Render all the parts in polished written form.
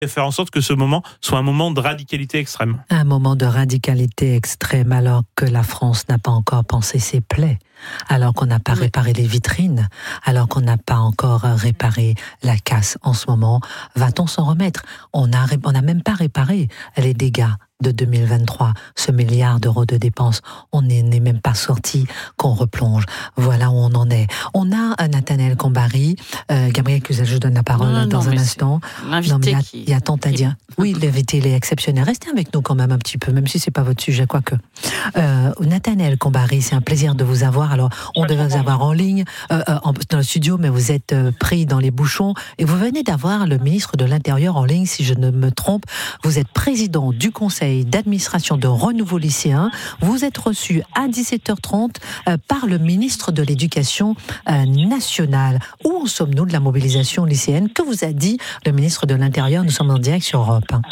et faire en sorte que ce moment soit un moment de radicalité extrême. Un moment de radicalité extrême alors que la France n'a pas encore pansé ses plaies, alors qu'on n'a pas réparé les vitrines, alors qu'on n'a pas encore réparé la casse en ce moment. Va-t-on s'en remettre ? On n'a même pas réparé les dégâts de 2023, ce milliard d'euros de dépenses. On n'est même pas sorti qu'on replonge. Voilà où on en est. On a Nathanaël Kombari, Gabriel Cluzel, je vous donne la parole un instant. Il y a tant à dire. Oui, l'invité, il est exceptionnel. Restez avec nous quand même un petit peu, même si c'est pas votre sujet, quoique. Nathanaël Kombari, c'est un plaisir de vous avoir. Alors, on devait vous avoir en ligne, dans le studio, mais vous êtes pris dans les bouchons. Et vous venez d'avoir le ministre de l'Intérieur en ligne, si je ne me trompe. Vous êtes président du Conseil d'administration de Renouveau Lycéen. Vous êtes reçu à 17h30 par le ministre de l'Éducation nationale. Où en sommes-nous de la mobilisation lycéenne ? Que vous a dit le ministre de l'Intérieur ? Nous sommes en direct sur Europe 1.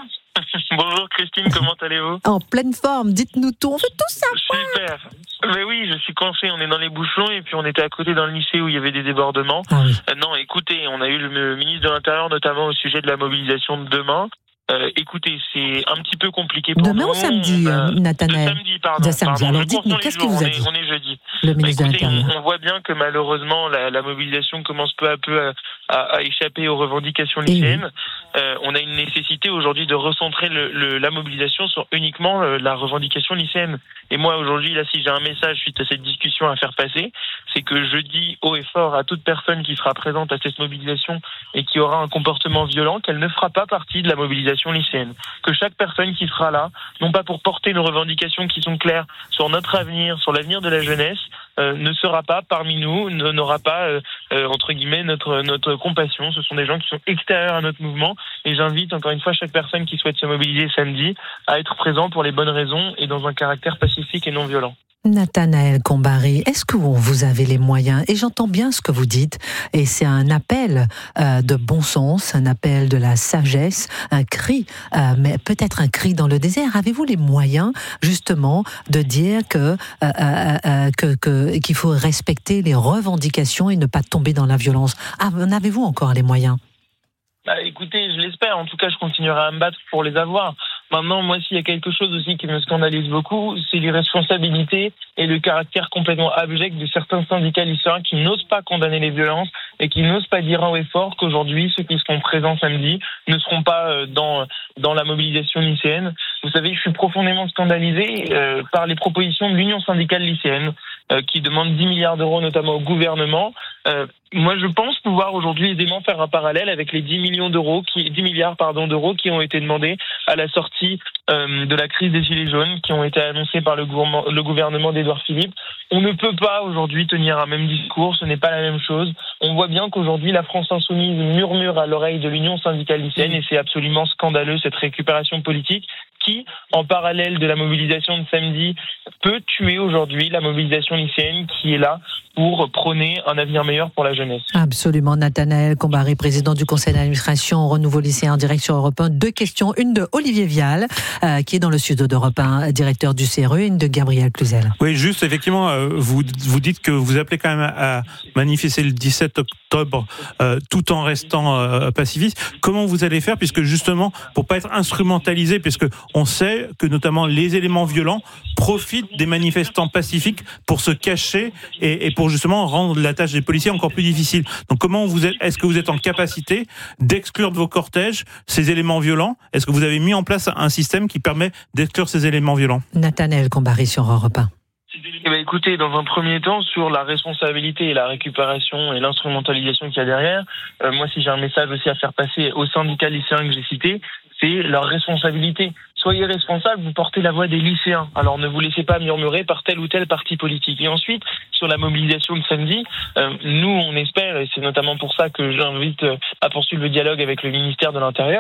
Bonjour Christine, comment allez-vous ? En pleine forme, dites-nous tout, on veut tout savoir. Super. Mais oui, je suis coincé, on est dans les bouchons et puis on était à côté d'un lycée où il y avait des débordements. Ah oui. Non, écoutez, on a eu le ministre de l'Intérieur notamment au sujet de la mobilisation de demain. Écoutez, c'est un petit peu compliqué pour nous. Demain ou samedi, Nathanaël ? De samedi, alors dites-nous, qu'est-ce qu'il vous a dit ? On est jeudi. Le ministre de l'Intérieur. On voit bien que malheureusement, la mobilisation commence peu à peu à échapper aux revendications lycéennes. On a une nécessité aujourd'hui de recentrer la mobilisation sur uniquement la revendication lycéenne. Et moi, aujourd'hui, là, si j'ai un message suite à cette discussion à faire passer, c'est que je dis haut et fort à toute personne qui sera présente à cette mobilisation et qui aura un comportement violent qu'elle ne fera pas partie de la mobilisation lycéenne. Que chaque personne qui sera là, non pas pour porter nos revendications qui sont claires sur notre avenir, sur l'avenir de la jeunesse, ne sera pas parmi nous, n'aura pas, entre guillemets, notre compassion. Ce sont des gens qui sont extérieurs à notre mouvement et j'invite encore une fois chaque personne qui souhaite se mobiliser samedi à être présent pour les bonnes raisons et dans un caractère pacifique et non violent. Nathanaël Kombari, est-ce que vous avez les moyens ? Et j'entends bien ce que vous dites, et c'est un appel de bon sens, un appel de la sagesse, un cri, mais peut-être un cri dans le désert. Avez-vous les moyens, justement, de dire qu'il faut respecter les revendications et ne pas tomber dans la violence ? En avez-vous encore les moyens ? Écoutez, je l'espère. En tout cas, je continuerai à me battre pour les avoir. Maintenant, moi, s'il y a quelque chose aussi qui me scandalise beaucoup, c'est l'irresponsabilité et le caractère complètement abject de certains syndicats lycéens qui n'osent pas condamner les violences et qui n'osent pas dire haut et fort qu'aujourd'hui, ceux qui seront présents samedi ne seront pas dans la mobilisation lycéenne. Vous savez, je suis profondément scandalisé par les propositions de l'Union syndicale lycéenne qui demande 10 milliards d'euros notamment au gouvernement. Moi, je pense pouvoir aujourd'hui aisément faire un parallèle avec les 10 milliards d'euros qui ont été demandés à la sortie de la crise des Gilets jaunes, qui ont été annoncés par le gouvernement d'Édouard Philippe. On ne peut pas aujourd'hui tenir un même discours, ce n'est pas la même chose. On voit bien qu'aujourd'hui, la France insoumise murmure à l'oreille de l'Union syndicale lycéenne et c'est absolument scandaleux cette récupération politique qui, en parallèle de la mobilisation de samedi, peut tuer aujourd'hui la mobilisation lycéenne qui est là pour prôner un avenir meilleur pour la jeunesse. Absolument. Nathanaël Kombari, président du conseil d'administration Renouveau Lycéen, en direct sur Europe 1. 2 questions. Une de Olivier Vial, qui est dans le studio d'Europe 1, directeur du CRE, et une de Gabriel Cluzel. Oui, juste, effectivement, vous dites que vous appelez quand même à manifester le 17 octobre tout en restant pacifiste. Comment vous allez faire, puisque justement, pour pas être instrumentalisé, puisque on sait que notamment les éléments violents profitent des manifestants pacifiques pour se cacher et pour justement rendre la tâche des policiers encore plus difficile. Donc est-ce que vous êtes en capacité d'exclure de vos cortèges ces éléments violents ? Est-ce que vous avez mis en place un système qui permet d'exclure ces éléments violents ? Nathanaël Kombari sur Europe 1. Écoutez, dans un premier temps, sur la responsabilité et la récupération et l'instrumentalisation qu'il y a derrière, moi, si j'ai un message aussi à faire passer aux syndicats lycéens que j'ai cités, c'est leur responsabilité. Soyez responsables, vous portez la voix des lycéens. Alors ne vous laissez pas murmurer par tel ou tel parti politique. Et ensuite, sur la mobilisation de samedi, nous, on espère, et c'est notamment pour ça que j'invite à poursuivre le dialogue avec le ministère de l'Intérieur,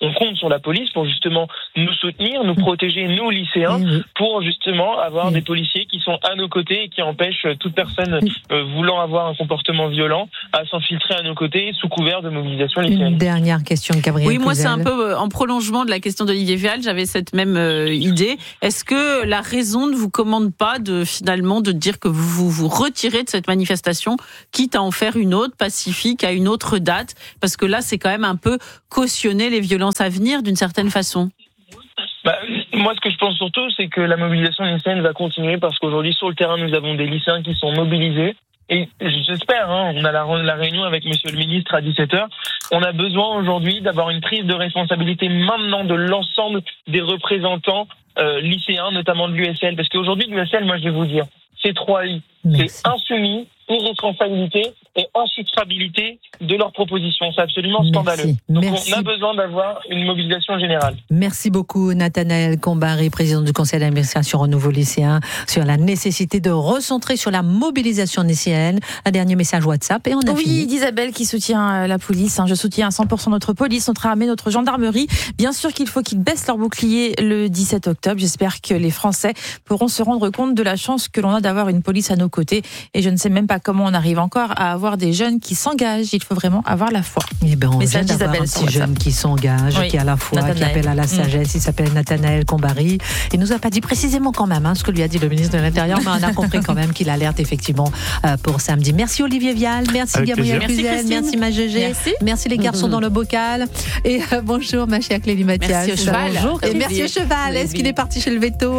on compte sur la police pour justement nous soutenir, nous protéger, nous lycéens, pour justement avoir des policiers qui sont à nos côtés et qui empêchent toute personne voulant avoir un comportement violent à s'infiltrer à nos côtés sous couvert de mobilisation lycéenne. Une dernière question, Gabrielle. Oui, moi Cluzel. c'est un peu en prolongement de la question d'Olivier Vial, j'avais cette même idée. Est-ce que la raison ne vous commande pas finalement de dire que vous vous retirez de cette manifestation, quitte à en faire une autre, pacifique, à une autre date, parce que là c'est quand même un peu cautionner les violences à venir d'une certaine façon? Moi, ce que je pense surtout, c'est que la mobilisation lycéenne va continuer parce qu'aujourd'hui, sur le terrain, nous avons des lycéens qui sont mobilisés. Et j'espère, on a la réunion avec monsieur le ministre à 17h. On a besoin aujourd'hui d'avoir une prise de responsabilité maintenant de l'ensemble des représentants lycéens, notamment de l'USL. Parce qu'aujourd'hui, l'USL, moi, je vais vous dire, c'est 3 I. C'est insoumis, irresponsabilité et insubstrabilité de leurs propositions. C'est absolument scandaleux. Donc on a besoin d'avoir une mobilisation générale. Merci beaucoup Nathanaël Combary, président du conseil d'administration Renouveau lycéen, sur la nécessité de recentrer sur la mobilisation lycéenne. Un dernier message WhatsApp et on a fini. Oui, d'Isabelle qui soutient la police. Je soutiens à 100% notre police, notre armée, notre gendarmerie. Bien sûr qu'il faut qu'ils baissent leur bouclier le 17 octobre. J'espère que les Français pourront se rendre compte de la chance que l'on a d'avoir une police à nos côtés. Et je ne sais même pas comment on arrive encore à avoir des jeunes qui s'engagent. Il faut vraiment avoir la foi. Eh ben, on vient d'avoir un petit jeune qui s'engage, qui a la foi, Nathanaël. qui appelle à la sagesse. Il s'appelle Nathanaël Combary. Il nous a pas dit précisément quand même ce que lui a dit le ministre de l'Intérieur, mais on a compris quand même qu'il alerte effectivement pour samedi. Merci Olivier Vial, merci Gabrielle Cluzel, merci Magégé, merci les garçons dans le bocal. Et bonjour ma chère Clélie Mathias. Merci au cheval. Bonjour. Et merci au cheval. Est-ce qu'il est parti chez le veto?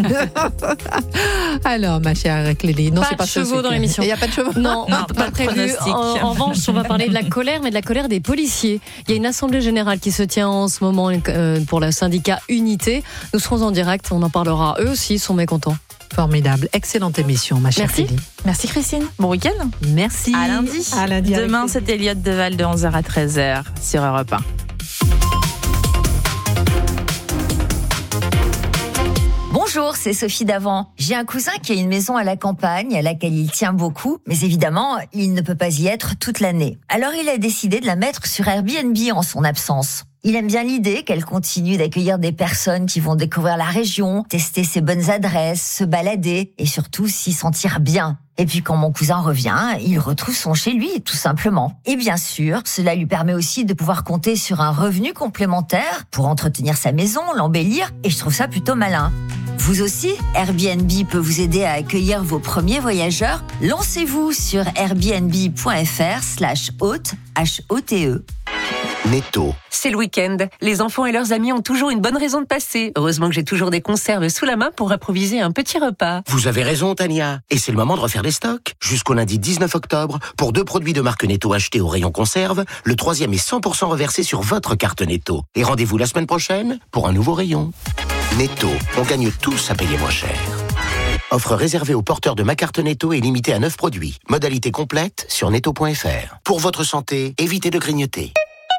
Alors ma chère Clélie, non, pas c'est pas de chevaux dans l'émission. Il n'y a pas de chevaux. Non, pas prévu. En revanche, on va parler de la colère, mais de la colère des policiers. Il y a une assemblée générale qui se tient en ce moment pour le syndicat Unité. Nous serons en direct, on en parlera. Eux aussi, ils sont mécontents. Formidable, excellente émission, ma chère Merci. Clélie. Merci Christine. Bon week-end. Merci. À lundi. À lundi. Demain, c'est Elliot Deval de 11h à 13h sur Europe 1. Bonjour, c'est Sophie Davant. J'ai un cousin qui a une maison à la campagne à laquelle il tient beaucoup, mais évidemment, il ne peut pas y être toute l'année. Alors il a décidé de la mettre sur Airbnb en son absence. Il aime bien l'idée qu'elle continue d'accueillir des personnes qui vont découvrir la région, tester ses bonnes adresses, se balader et surtout s'y sentir bien. Et puis quand mon cousin revient, il retrouve son chez lui, tout simplement. Et bien sûr, cela lui permet aussi de pouvoir compter sur un revenu complémentaire pour entretenir sa maison, l'embellir, et je trouve ça plutôt malin. Vous aussi, Airbnb peut vous aider à accueillir vos premiers voyageurs. Lancez-vous sur airbnb.fr/hôte, H-O-T-E. Netto. C'est le week-end. Les enfants et leurs amis ont toujours une bonne raison de passer. Heureusement que j'ai toujours des conserves sous la main pour improviser un petit repas. Vous avez raison, Tania. Et c'est le moment de refaire les stocks. Jusqu'au lundi 19 octobre, pour 2 produits de marque Netto achetés au rayon conserve, le 3e est 100% reversé sur votre carte Netto. Et rendez-vous la semaine prochaine pour un nouveau rayon. Netto, on gagne tous à payer moins cher. Offre réservée aux porteurs de ma carte Netto et limitée à 9 produits. Modalité complète sur netto.fr. Pour votre santé, évitez de grignoter.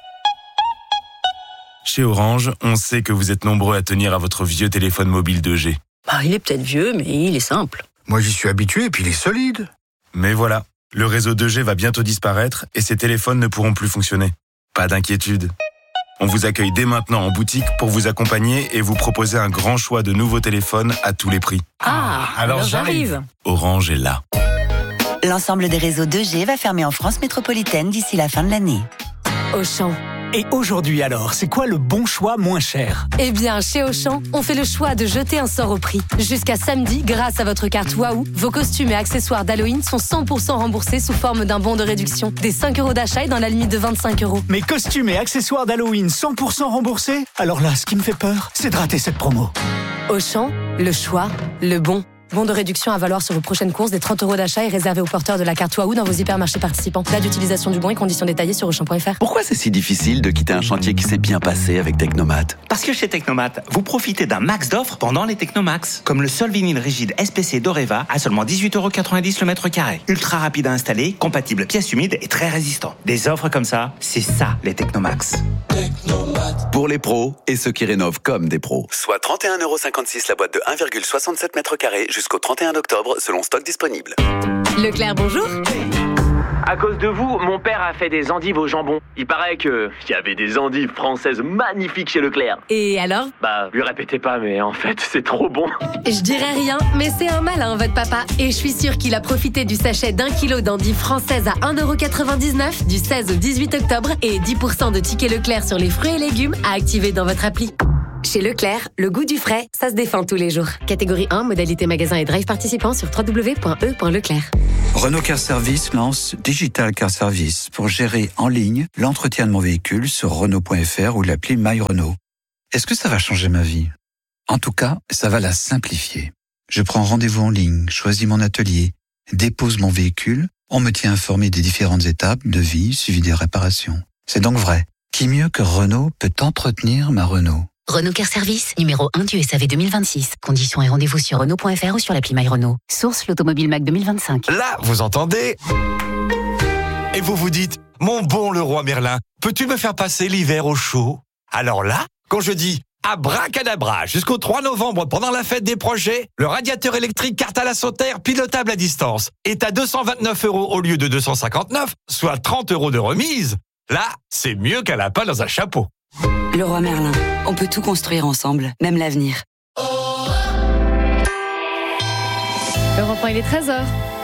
Chez Orange, on sait que vous êtes nombreux à tenir à votre vieux téléphone mobile 2G. Il est peut-être vieux, mais il est simple. Moi, j'y suis habitué et puis il est solide. Mais voilà, le réseau 2G va bientôt disparaître et ces téléphones ne pourront plus fonctionner. Pas d'inquiétude. On vous accueille dès maintenant en boutique pour vous accompagner et vous proposer un grand choix de nouveaux téléphones à tous les prix. Alors j'arrive. Orange est là. L'ensemble des réseaux 2G va fermer en France métropolitaine d'ici la fin de l'année. Auchan. Et aujourd'hui alors, c'est quoi le bon choix moins cher ? Eh bien, chez Auchan, on fait le choix de jeter un sort au prix. Jusqu'à samedi, grâce à votre carte Waouh, vos costumes et accessoires d'Halloween sont 100% remboursés sous forme d'un bon de réduction. Des 5 € d'achat et dans la limite de 25 €. Mes costumes et accessoires d'Halloween 100% remboursés ? Alors là, ce qui me fait peur, c'est de rater cette promo. Auchan, le choix, le bon. Bon de réduction à valoir sur vos prochaines courses, des 30 € d'achat et réservé aux porteurs de la carte Waouh dans vos hypermarchés participants. Date d'utilisation du bon et conditions détaillées sur Auchan.fr. Pourquoi c'est si difficile de quitter un chantier qui s'est bien passé avec Technomat ? Parce que chez Technomat, vous profitez d'un max d'offres pendant les Technomax. Comme le sol vinyle rigide SPC d'Oreva à seulement 18,90 € le mètre carré. Ultra rapide à installer, compatible pièces humides et très résistant. Des offres comme ça, c'est ça les Technomax. Pour les pros et ceux qui rénovent comme des pros. Soit 31,56 € la boîte de 1,67 m² jusqu'au 31 octobre selon stock disponible. Leclerc, bonjour. À cause de vous, mon père a fait des endives au jambon. Il paraît qu'il y avait des endives françaises magnifiques chez Leclerc. Et alors ? Lui répétez pas, mais en fait, c'est trop bon. Je dirais rien, mais c'est un malin, votre papa. Et je suis sûre qu'il a profité du sachet d'1 kilo d'endives françaises à 1,99€ du 16 au 18 octobre et 10% de tickets Leclerc sur les fruits et légumes à activer dans votre appli. Chez Leclerc, le goût du frais, ça se défend tous les jours. Catégorie 1, modalité magasin et drive participant sur www.e.leclerc. Renault Car Service lance Digital Car Service pour gérer en ligne l'entretien de mon véhicule sur Renault.fr ou l'appli My Renault. Est-ce que ça va changer ma vie ? En tout cas, ça va la simplifier. Je prends rendez-vous en ligne, choisis mon atelier, dépose mon véhicule, on me tient informé des différentes étapes, devis, suivi des réparations. C'est donc vrai. Qui mieux que Renault peut entretenir ma Renault ? Renault Car Service, numéro 1 du SAV 2026. Conditions et rendez-vous sur Renault.fr ou sur l'appli My Renault. Source l'Automobile Mac 2025. Là, vous entendez ? Et vous vous dites, mon bon Leroy Merlin, peux-tu me faire passer l'hiver au chaud ? Alors là, quand je dis abracadabra, jusqu'au 3 novembre pendant la fête des projets, le radiateur électrique Cartala Soter pilotable à distance est à 229€ au lieu de 259, soit 30€ de remise. Là, c'est mieux qu'un lapin dans un chapeau. Leroy Merlin, on peut tout construire ensemble, même l'avenir. Europe 1, il est 13h.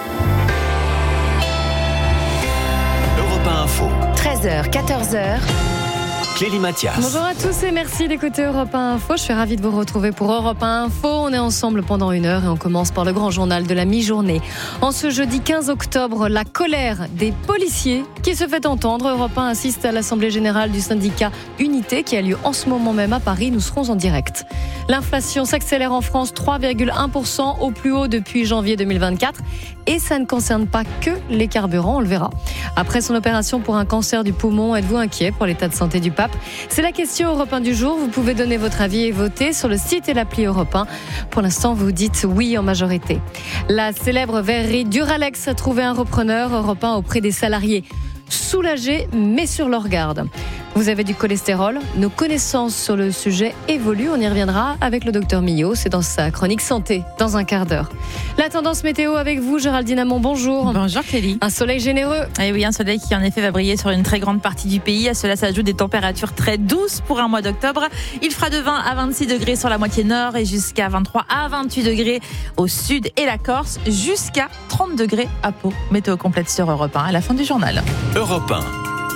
Europe 1 Info. 13h, 14h. Clélie Mathias. Bonjour à tous et merci d'écouter Europe 1 Info. Je suis ravie de vous retrouver pour Europe 1 Info. On est ensemble pendant 1 heure et on commence par le grand journal de la mi-journée. En ce jeudi 15 octobre, la colère des policiers qui se fait entendre. Europe 1 assiste à l'Assemblée générale du syndicat Unité qui a lieu en ce moment même à Paris. Nous serons en direct. L'inflation s'accélère en France, 3,1% au plus haut depuis janvier 2024. Et ça ne concerne pas que les carburants, on le verra. Après son opération pour un cancer du poumon, êtes-vous inquiet pour l'état de santé du pape ? C'est la question Europe 1 du jour. Vous pouvez donner votre avis et voter sur le site et l'appli Europe 1. Pour l'instant, vous dites oui en majorité. La célèbre verrerie Duralex a trouvé un repreneur Europe 1 auprès des salariés. Soulagés, mais sur leur garde. Vous avez du cholestérol. Nos connaissances sur le sujet évoluent. On y reviendra avec le docteur Millot. C'est dans sa chronique santé, dans un quart d'heure. La tendance météo avec vous, Géraldine Amont. Bonjour. Bonjour Clélie. Un soleil généreux. Et oui, un soleil qui en effet va briller sur une très grande partie du pays. À cela s'ajoutent des températures très douces pour un mois d'octobre. Il fera de 20 à 26 degrés sur la moitié nord et jusqu'à 23 à 28 degrés au sud et la Corse. Jusqu'à 30 degrés à Pau. Météo complète sur Europe 1 à la fin du journal. Europe 1.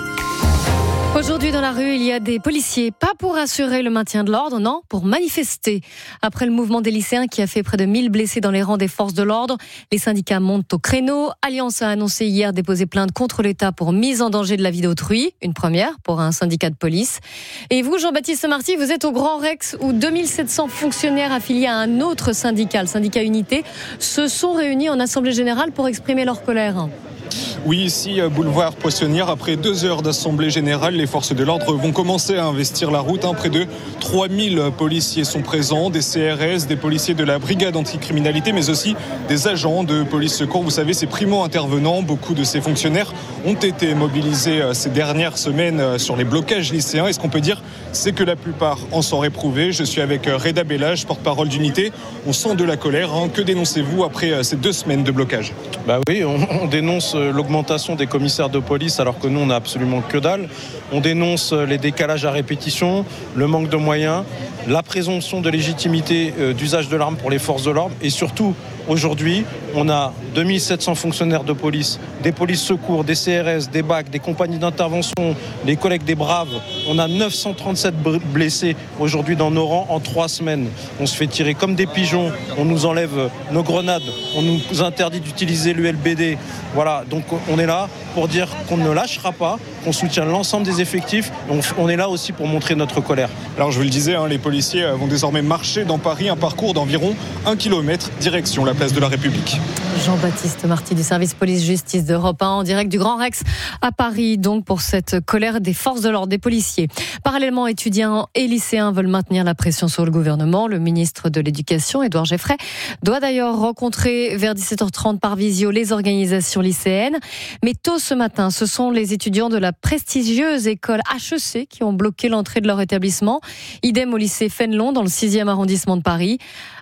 Aujourd'hui, dans la rue, il y a des policiers, pas pour assurer le maintien de l'ordre, non, pour manifester. Après le mouvement des lycéens qui a fait près de 1000 blessés dans les rangs des forces de l'ordre, les syndicats montent au créneau. Alliance a annoncé hier déposer plainte contre l'État pour mise en danger de la vie d'autrui, une première pour un syndicat de police. Et vous, Jean-Baptiste Marty, vous êtes au Grand Rex où 2700 fonctionnaires affiliés à un autre syndicat, le syndicat Unité, se sont réunis en assemblée générale pour exprimer leur colère. Oui, ici, boulevard Poissonnière, après 2 heures d'assemblée générale, les forces de l'ordre vont commencer à investir la route. Près de 3000 policiers sont présents, des CRS, des policiers de la brigade anticriminalité, mais aussi des agents de police secours. Vous savez, ces primo-intervenants, beaucoup de ces fonctionnaires ont été mobilisés ces dernières semaines sur les blocages lycéens. Et ce qu'on peut dire, c'est que la plupart en sont réprouvés. Je suis avec Reda Bellage, porte-parole d'Unité. On sent de la colère. Que dénoncez-vous après ces 2 semaines de blocage ? Oui, on dénonce l'augmentation des commissaires de police alors que nous on n'a absolument que dalle. On dénonce les décalages à répétition, le manque de moyens, la présomption de légitimité d'usage de l'arme pour les forces de l'ordre et surtout aujourd'hui on a 2700 fonctionnaires de police, des polices secours, des CRS, des BAC, des compagnies d'intervention, les collègues des Braves. On a 937 blessés aujourd'hui dans nos rangs en 3 semaines. On se fait tirer comme des pigeons, on nous enlève nos grenades, on nous interdit d'utiliser l'ULBD. Voilà, donc on est là pour dire qu'on ne lâchera pas, qu'on soutient l'ensemble des effectifs. On est là aussi pour montrer notre colère. Alors je vous le disais, les policiers vont désormais marcher dans Paris, un parcours d'environ 1 km, direction la place de la République. Jean-Baptiste Marty du service police-justice d'Europe 1 en direct du Grand Rex à Paris, donc pour cette colère des forces de l'ordre, des policiers. Parallèlement, étudiants et lycéens veulent maintenir la pression sur le gouvernement. Le ministre de l'Éducation, Édouard Geoffrey, doit d'ailleurs rencontrer vers 17h30 par visio les organisations lycéennes. Mais tôt ce matin, ce sont les étudiants de la prestigieuse école HEC qui ont bloqué l'entrée de leur établissement. Idem au lycée Fénelon dans le 6e arrondissement de Paris.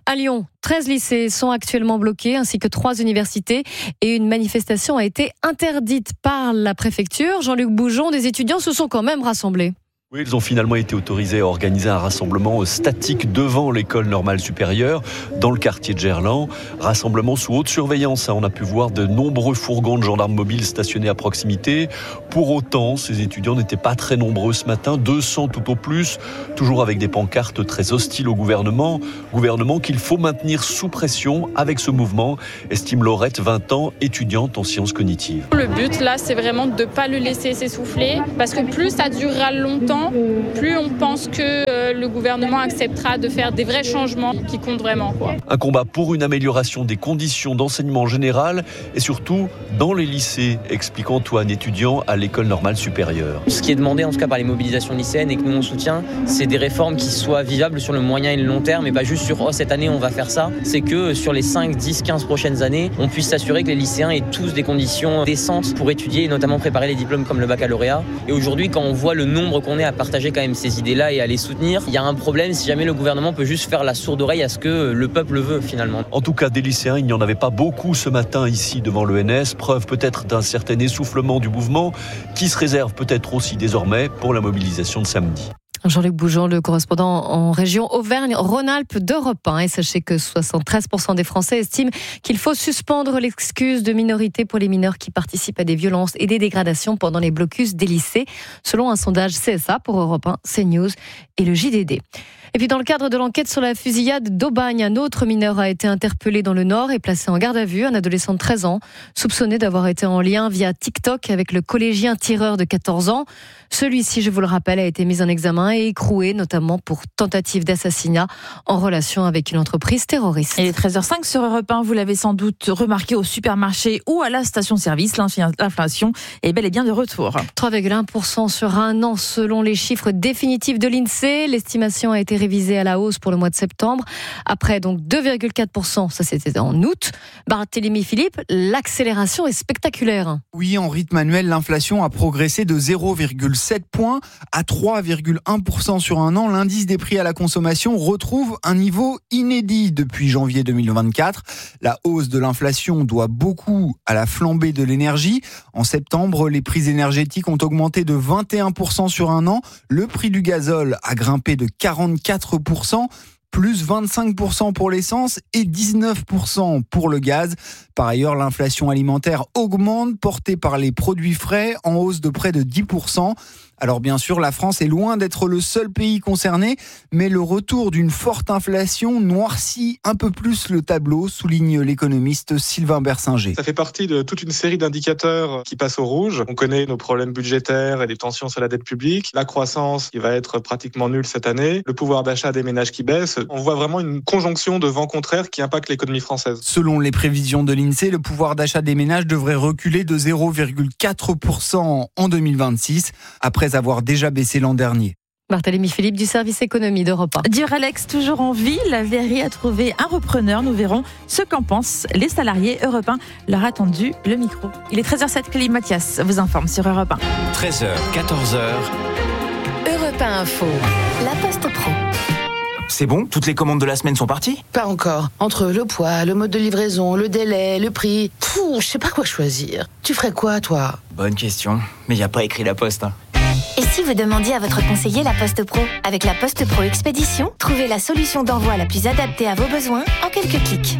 À Lyon, 13 lycées sont actuellement bloqués, ainsi que 3 universités. Et une manifestation a été interdite par la préfecture. Jean-Luc Boujon, des étudiants se sont quand même rassemblés. Oui, ils ont finalement été autorisés à organiser un rassemblement statique devant l'école normale supérieure, dans le quartier de Gerland. Rassemblement sous haute surveillance. On a pu voir de nombreux fourgons de gendarmes mobiles stationnés à proximité. Pour autant, ces étudiants n'étaient pas très nombreux ce matin, 200 tout au plus, toujours avec des pancartes très hostiles au gouvernement. Gouvernement qu'il faut maintenir sous pression avec ce mouvement, estime Laurette, 20 ans, étudiante en sciences cognitives. Le but là, c'est vraiment de ne pas le laisser s'essouffler, parce que plus ça durera longtemps, plus on pense que le gouvernement acceptera de faire des vrais changements qui comptent vraiment. Un combat pour une amélioration des conditions d'enseignement général et surtout dans les lycées, explique Antoine, étudiant à l'école normale supérieure. Ce qui est demandé en tout cas par les mobilisations lycéennes et que nous on soutient, c'est des réformes qui soient vivables sur le moyen et le long terme et pas juste sur cette année on va faire ça. C'est que sur les 5, 10, 15 prochaines années, on puisse s'assurer que les lycéens aient tous des conditions décentes pour étudier et notamment préparer les diplômes comme le baccalauréat. Et aujourd'hui, quand on voit le nombre qu'on est à partager quand même ces idées-là et à les soutenir, il y a un problème si jamais le gouvernement peut juste faire la sourde oreille à ce que le peuple veut finalement. En tout cas, des lycéens, il n'y en avait pas beaucoup ce matin ici devant l'ENS, preuve peut-être d'un certain essoufflement du mouvement qui se réserve peut-être aussi désormais pour la mobilisation de samedi. Jean-Luc Boujon, le correspondant en région Auvergne-Rhône-Alpes d'Europe 1. Et sachez que 73% des Français estiment qu'il faut suspendre l'excuse de minorité pour les mineurs qui participent à des violences et des dégradations pendant les blocus des lycées, selon un sondage CSA pour Europe 1, CNews et le JDD. Et puis dans le cadre de l'enquête sur la fusillade d'Aubagne, un autre mineur a été interpellé dans le Nord et placé en garde à vue, un adolescent de 13 ans, soupçonné d'avoir été en lien via TikTok avec le collégien tireur de 14 ans. Celui-ci, je vous le rappelle, a été mis en examen et écroué, notamment pour tentative d'assassinat en relation avec une entreprise terroriste. Il est 13h05 sur Europe 1, vous l'avez sans doute remarqué au supermarché ou à la station-service, l'inflation est bel et bien de retour. 3,1% sur un an selon les chiffres définitifs de l'INSEE. L'estimation a été révisée à la hausse pour le mois de septembre. Après donc 2,4%, ça c'était en août. Barthélémy Philippe, l'accélération est spectaculaire. Oui, en rythme annuel, l'inflation a progressé de 0,7 points à 3,1% sur un an. L'indice des prix à la consommation retrouve un niveau inédit depuis janvier 2024. La hausse de l'inflation doit beaucoup à la flambée de l'énergie. En septembre, les prix énergétiques ont augmenté de 21% sur un an. Le prix du gazole a grimpé de 44%. Plus 25% pour l'essence et 19% pour le gaz. Par ailleurs, l'inflation alimentaire augmente, portée par les produits frais, en hausse de près de 10%. Alors bien sûr, la France est loin d'être le seul pays concerné, mais le retour d'une forte inflation noircit un peu plus le tableau, souligne l'économiste Sylvain Bersinger. Ça fait partie de toute une série d'indicateurs qui passent au rouge. On connaît nos problèmes budgétaires et les tensions sur la dette publique, la croissance qui va être pratiquement nulle cette année, le pouvoir d'achat des ménages qui baisse. On voit vraiment une conjonction de vents contraires qui impactent l'économie française. Selon les prévisions de l'INSEE, le pouvoir d'achat des ménages devrait reculer de 0,4% en 2026, après avoir déjà baissé l'an dernier. Barthélémy Philippe du service économie d'Europe 1. Duralex toujours en vie, la verrerie a trouvé un repreneur. Nous verrons ce qu'en pensent les salariés. Europe 1 leur a tendu le micro. Il est 13h07, Clélie Mathias vous informe sur Europe 1. 13h, 14h. Europe 1 Info, la Poste Pro. C'est bon ? Toutes les commandes de la semaine sont parties ? Pas encore. Entre le poids, le mode de livraison, le délai, le prix... je sais pas quoi choisir. Tu ferais quoi, toi ? Bonne question. Mais y a pas écrit la Poste, hein. Et si vous demandiez à votre conseiller la Poste Pro ? Avec la Poste Pro Expédition, trouvez la solution d'envoi la plus adaptée à vos besoins en quelques clics.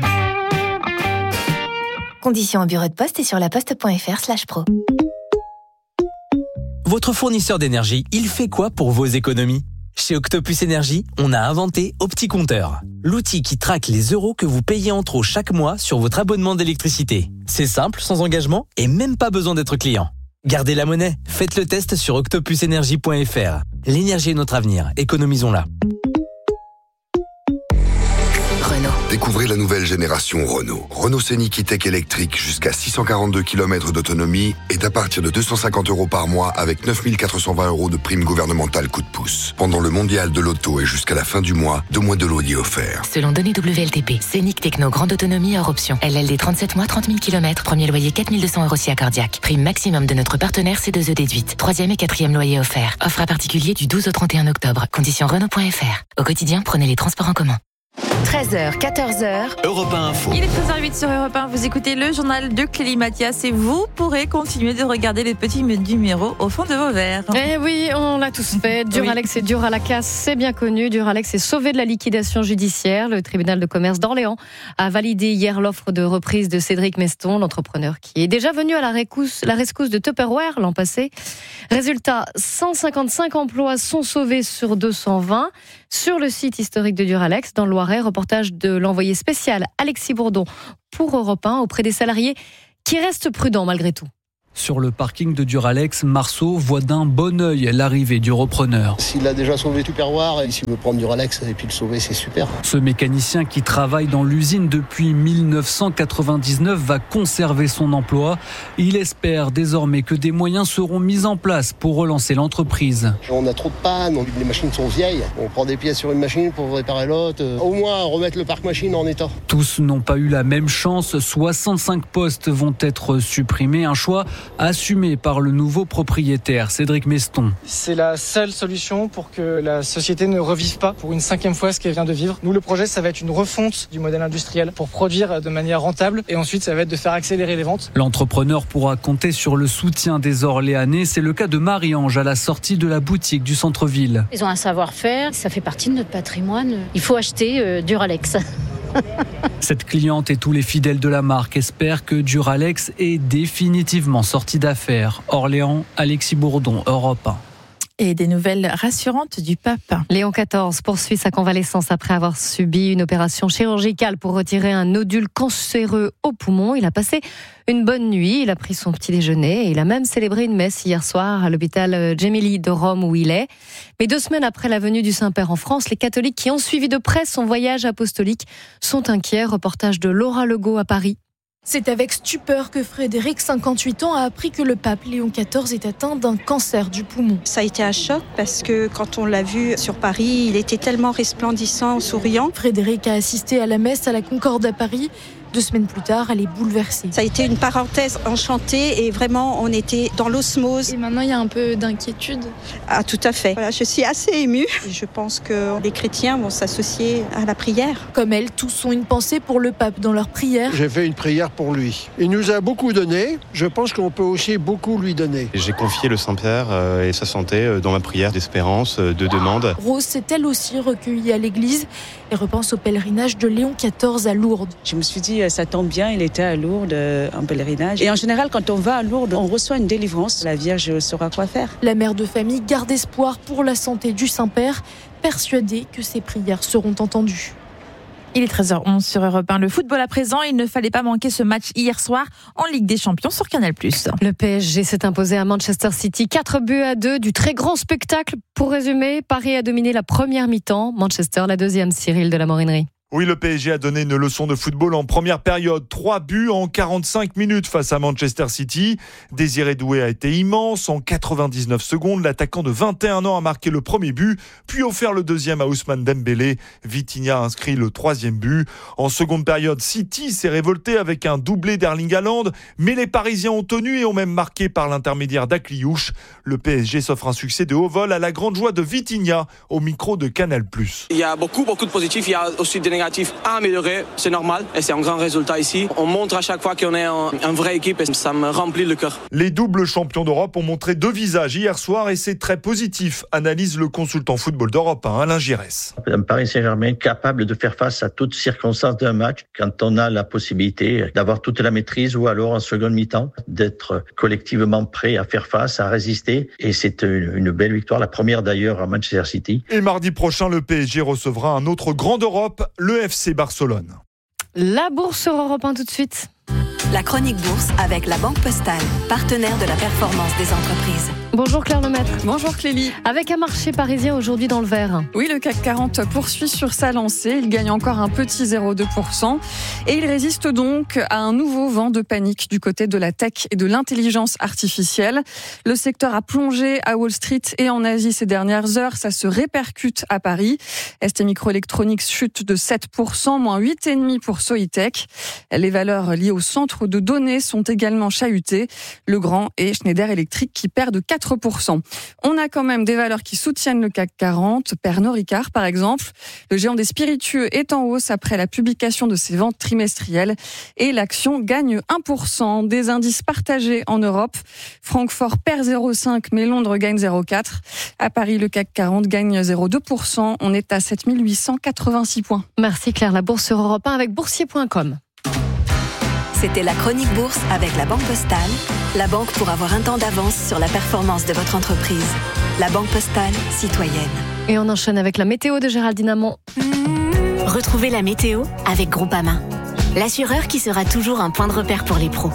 Conditions au bureau de poste et sur laposte.fr/pro. Votre fournisseur d'énergie, il fait quoi pour vos économies ? Chez Octopus Énergie, on a inventé OptiCompteur, l'outil qui traque les euros que vous payez en trop chaque mois sur votre abonnement d'électricité. C'est simple, sans engagement et même pas besoin d'être client. Gardez la monnaie, faites le test sur octopusenergie.fr. L'énergie est notre avenir, économisons-la. Découvrez la nouvelle génération Renault. Renault Scénic E-Tech électrique jusqu'à 642 km d'autonomie est à partir de 250 € par mois avec 9 420 € de prime gouvernementale coup de pouce. Pendant le mondial de l'auto et jusqu'à la fin du mois, 2 mois de loyer offert. Selon données WLTP, Scénic Techno grande autonomie hors option. LLD 37 mois, 30 000 km, premier loyer 4 200 € si accordiaque. Prime maximum de notre partenaire C2E déduite. 3e et 4e loyer offert. Offre à particulier du 12 au 31 octobre. Conditions Renault.fr. Au quotidien, prenez les transports en commun. 13h, 14h. Europe 1 Info. Il est 13h08 sur Europe 1. Vous écoutez le journal de Clélie Mathias et vous pourrez continuer de regarder les petits numéros au fond de vos verres. Eh oui, on l'a tous fait. Duralex et dur à la casse, c'est bien connu. Duralex est sauvé de la liquidation judiciaire. Le tribunal de commerce d'Orléans a validé hier l'offre de reprise de Cédric Meston, l'entrepreneur qui est déjà venu à la rescousse de Tupperware l'an passé. Résultat, 155 emplois sont sauvés sur 220 sur le site historique de Duralex dans le Loiret. Reportage de l'envoyé spécial Alexis Bourdon pour Europe 1 auprès des salariés qui restent prudents malgré tout. Sur le parking de Duralex, Marceau voit d'un bon œil l'arrivée du repreneur. S'il a déjà sauvé Tupperware, et s'il veut prendre Duralex et puis le sauver, c'est super. Ce mécanicien qui travaille dans l'usine depuis 1999 va conserver son emploi. Il espère désormais que des moyens seront mis en place pour relancer l'entreprise. On a trop de pannes, les machines sont vieilles. On prend des pièces sur une machine pour réparer l'autre. Au moins remettre le parc machine en état. Tous n'ont pas eu la même chance. 65 postes vont être supprimés. Un choix assumé par le nouveau propriétaire, Cédric Meston. C'est la seule solution pour que la société ne revive pas pour une 5e fois ce qu'elle vient de vivre. Nous, le projet, ça va être une refonte du modèle industriel pour produire de manière rentable et ensuite, ça va être de faire accélérer les ventes. L'entrepreneur pourra compter sur le soutien des Orléanais. C'est le cas de Marie-Ange à la sortie de la boutique du centre-ville. Ils ont un savoir-faire, ça fait partie de notre patrimoine. Il faut acheter Duralex. Cette cliente et tous les fidèles de la marque espèrent que Duralex est définitivement sorti d'affaires. Orléans, Alexis Bourdon, Europe 1. Et des nouvelles rassurantes du pape. Léon XIV poursuit sa convalescence après avoir subi une opération chirurgicale pour retirer un nodule cancéreux au poumon. Il a passé une bonne nuit, il a pris son petit déjeuner et il a même célébré une messe hier soir à l'hôpital Gemelli de Rome où il est. Mais 2 semaines après la venue du Saint-Père en France, les catholiques qui ont suivi de près son voyage apostolique sont inquiets. Reportage de Laura Legault à Paris. C'est avec stupeur que Frédéric, 58 ans, a appris que le pape Léon XIV est atteint d'un cancer du poumon. Ça a été un choc parce que quand on l'a vu sur Paris, il était tellement resplendissant, souriant. Frédéric a assisté à la messe à la Concorde à Paris. 2 semaines plus tard, elle est bouleversée. Ça a été une parenthèse enchantée et vraiment on était dans l'osmose. Et maintenant il y a un peu d'inquiétude. Ah tout à fait. Voilà, je suis assez émue. Je pense que les chrétiens vont s'associer à la prière. Comme elle, tous ont une pensée pour le pape dans leur prière. J'ai fait une prière pour lui. Il nous a beaucoup donné. Je pense qu'on peut aussi beaucoup lui donner. J'ai confié le Saint-Père et sa santé dans ma prière d'espérance, de demande. Rose s'est elle aussi recueillie à l'église et repense au pèlerinage de Léon XIV à Lourdes. Je me suis dit, ça tombe bien, il était à Lourdes en pèlerinage. Et en général, quand on va à Lourdes, on reçoit une délivrance. La Vierge saura quoi faire. La mère de famille garde espoir pour la santé du Saint-Père, persuadée que ses prières seront entendues. Il est 13h11 sur Europe 1. Le football à présent, il ne fallait pas manquer ce match hier soir en Ligue des Champions sur Canal+. Le PSG s'est imposé à Manchester City 4-2, du très grand spectacle. Pour résumer, Paris a dominé la première mi-temps, Manchester la deuxième, Cyril de la Morinerie. Oui, le PSG a donné une leçon de football en première période. 3 buts en 45 minutes face à Manchester City. Désiré Doué a été immense. En 99 secondes, l'attaquant de 21 ans a marqué le premier but, puis offert le deuxième à Ousmane Dembélé. Vitinha a inscrit le 3e but. En seconde période, City s'est révolté avec un doublé d'Erling Haaland, mais les Parisiens ont tenu et ont même marqué par l'intermédiaire d'Akliouche. Le PSG s'offre un succès de haut vol à la grande joie de Vitinha au micro de Canal+. Il y a beaucoup de positifs. Il y a aussi des négatifs à améliorer, c'est normal et c'est un grand résultat ici. On montre à chaque fois qu'on est une vraie équipe et ça me remplit le cœur. Les doubles champions d'Europe ont montré 2 visages hier soir et c'est très positif, analyse le consultant football d'Europe 1, Alain Giresse. Un Paris Saint-Germain capable de faire face à toutes circonstances d'un match quand on a la possibilité d'avoir toute la maîtrise ou alors en seconde mi-temps d'être collectivement prêt à faire face, à résister et c'est une belle victoire, la première d'ailleurs à Manchester City. Et mardi prochain, le PSG recevra un autre grand d'Europe, le FC Barcelone. La bourse sur Europe 1 tout de suite. La chronique bourse avec la Banque Postale, partenaire de la performance des entreprises. Bonjour Claire Lemaître. Bonjour Clélie. Avec un marché parisien aujourd'hui dans le vert. Oui, le CAC 40 poursuit sur sa lancée. Il gagne encore un petit 0,2%. Et il résiste donc à un nouveau vent de panique du côté de la tech et de l'intelligence artificielle. Le secteur a plongé à Wall Street et en Asie ces dernières heures. Ça se répercute à Paris. ST Microelectronics chute de 7%, moins 8,5% pour Soitec. Les valeurs liées au centre de données sont également chahutées. Legrand et Schneider Electric qui perdent 4%. 4%. On a quand même des valeurs qui soutiennent le CAC 40. Pernod Ricard, par exemple. Le géant des spiritueux est en hausse après la publication de ses ventes trimestrielles et l'action gagne 1%. Des indices partagés en Europe. Francfort perd 0,5 mais Londres gagne 0,4. À Paris, le CAC 40 gagne 0,2%. On est à 7886 points. Merci Claire. La bourse sur Europe 1 avec boursier.com. C'était la chronique bourse avec la Banque Postale. La banque pour avoir un temps d'avance sur la performance de votre entreprise. La Banque Postale, citoyenne. Et on enchaîne avec la météo de Géraldine Amont. Retrouvez la météo avec Groupama, l'assureur qui sera toujours un point de repère pour les pros.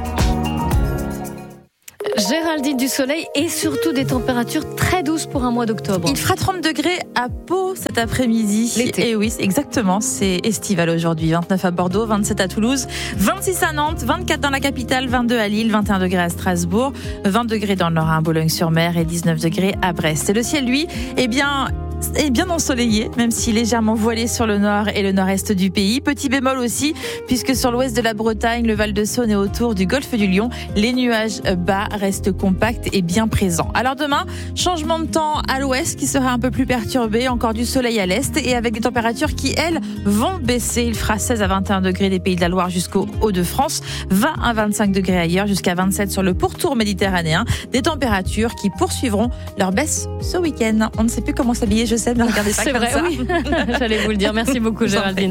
Géraldine, du soleil et surtout des températures très douces pour un mois d'octobre. Il fera 30 degrés à Pau cet après-midi. L'été. Et oui, exactement, c'est estival aujourd'hui. 29 à Bordeaux, 27 à Toulouse, 26 à Nantes, 24 dans la capitale, 22 à Lille, 21 degrés à Strasbourg, 20 degrés dans le Nord à Boulogne-sur-Mer et 19 degrés à Brest. Et le ciel, lui, est bien ensoleillé, même si légèrement voilé sur le nord et le nord-est du pays. Petit bémol aussi, puisque sur l'ouest de la Bretagne, le Val-de-Saône et autour du golfe du Lion, les nuages bas restent compacts et bien présents. Alors demain, changement de temps à l'ouest qui sera un peu plus perturbé, encore du soleil à l'est et avec des températures qui, elles, vont baisser. Il fera 16 à 21 degrés des Pays de la Loire jusqu'au Hauts-de-France, 20 à 25 degrés ailleurs, jusqu'à 27 sur le pourtour méditerranéen. Des températures qui poursuivront leur baisse ce week-end. On ne sait plus comment s'habiller, je sais, mais regardez pas c'est comme vrai, ça. Oui. J'allais vous le dire. Merci beaucoup, Géraldine.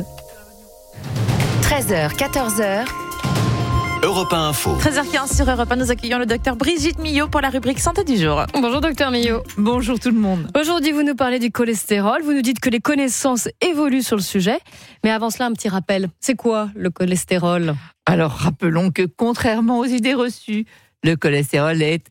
13h, 14h. Europe 1 Info. 13h15 sur Europe 1, nous accueillons le docteur Brigitte Millot pour la rubrique Santé du jour. Bonjour docteur Millot. Bonjour tout le monde. Aujourd'hui, vous nous parlez du cholestérol. Vous nous dites que les connaissances évoluent sur le sujet. Mais avant cela, un petit rappel. C'est quoi le cholestérol ? Alors, rappelons que contrairement aux idées reçues, le cholestérol est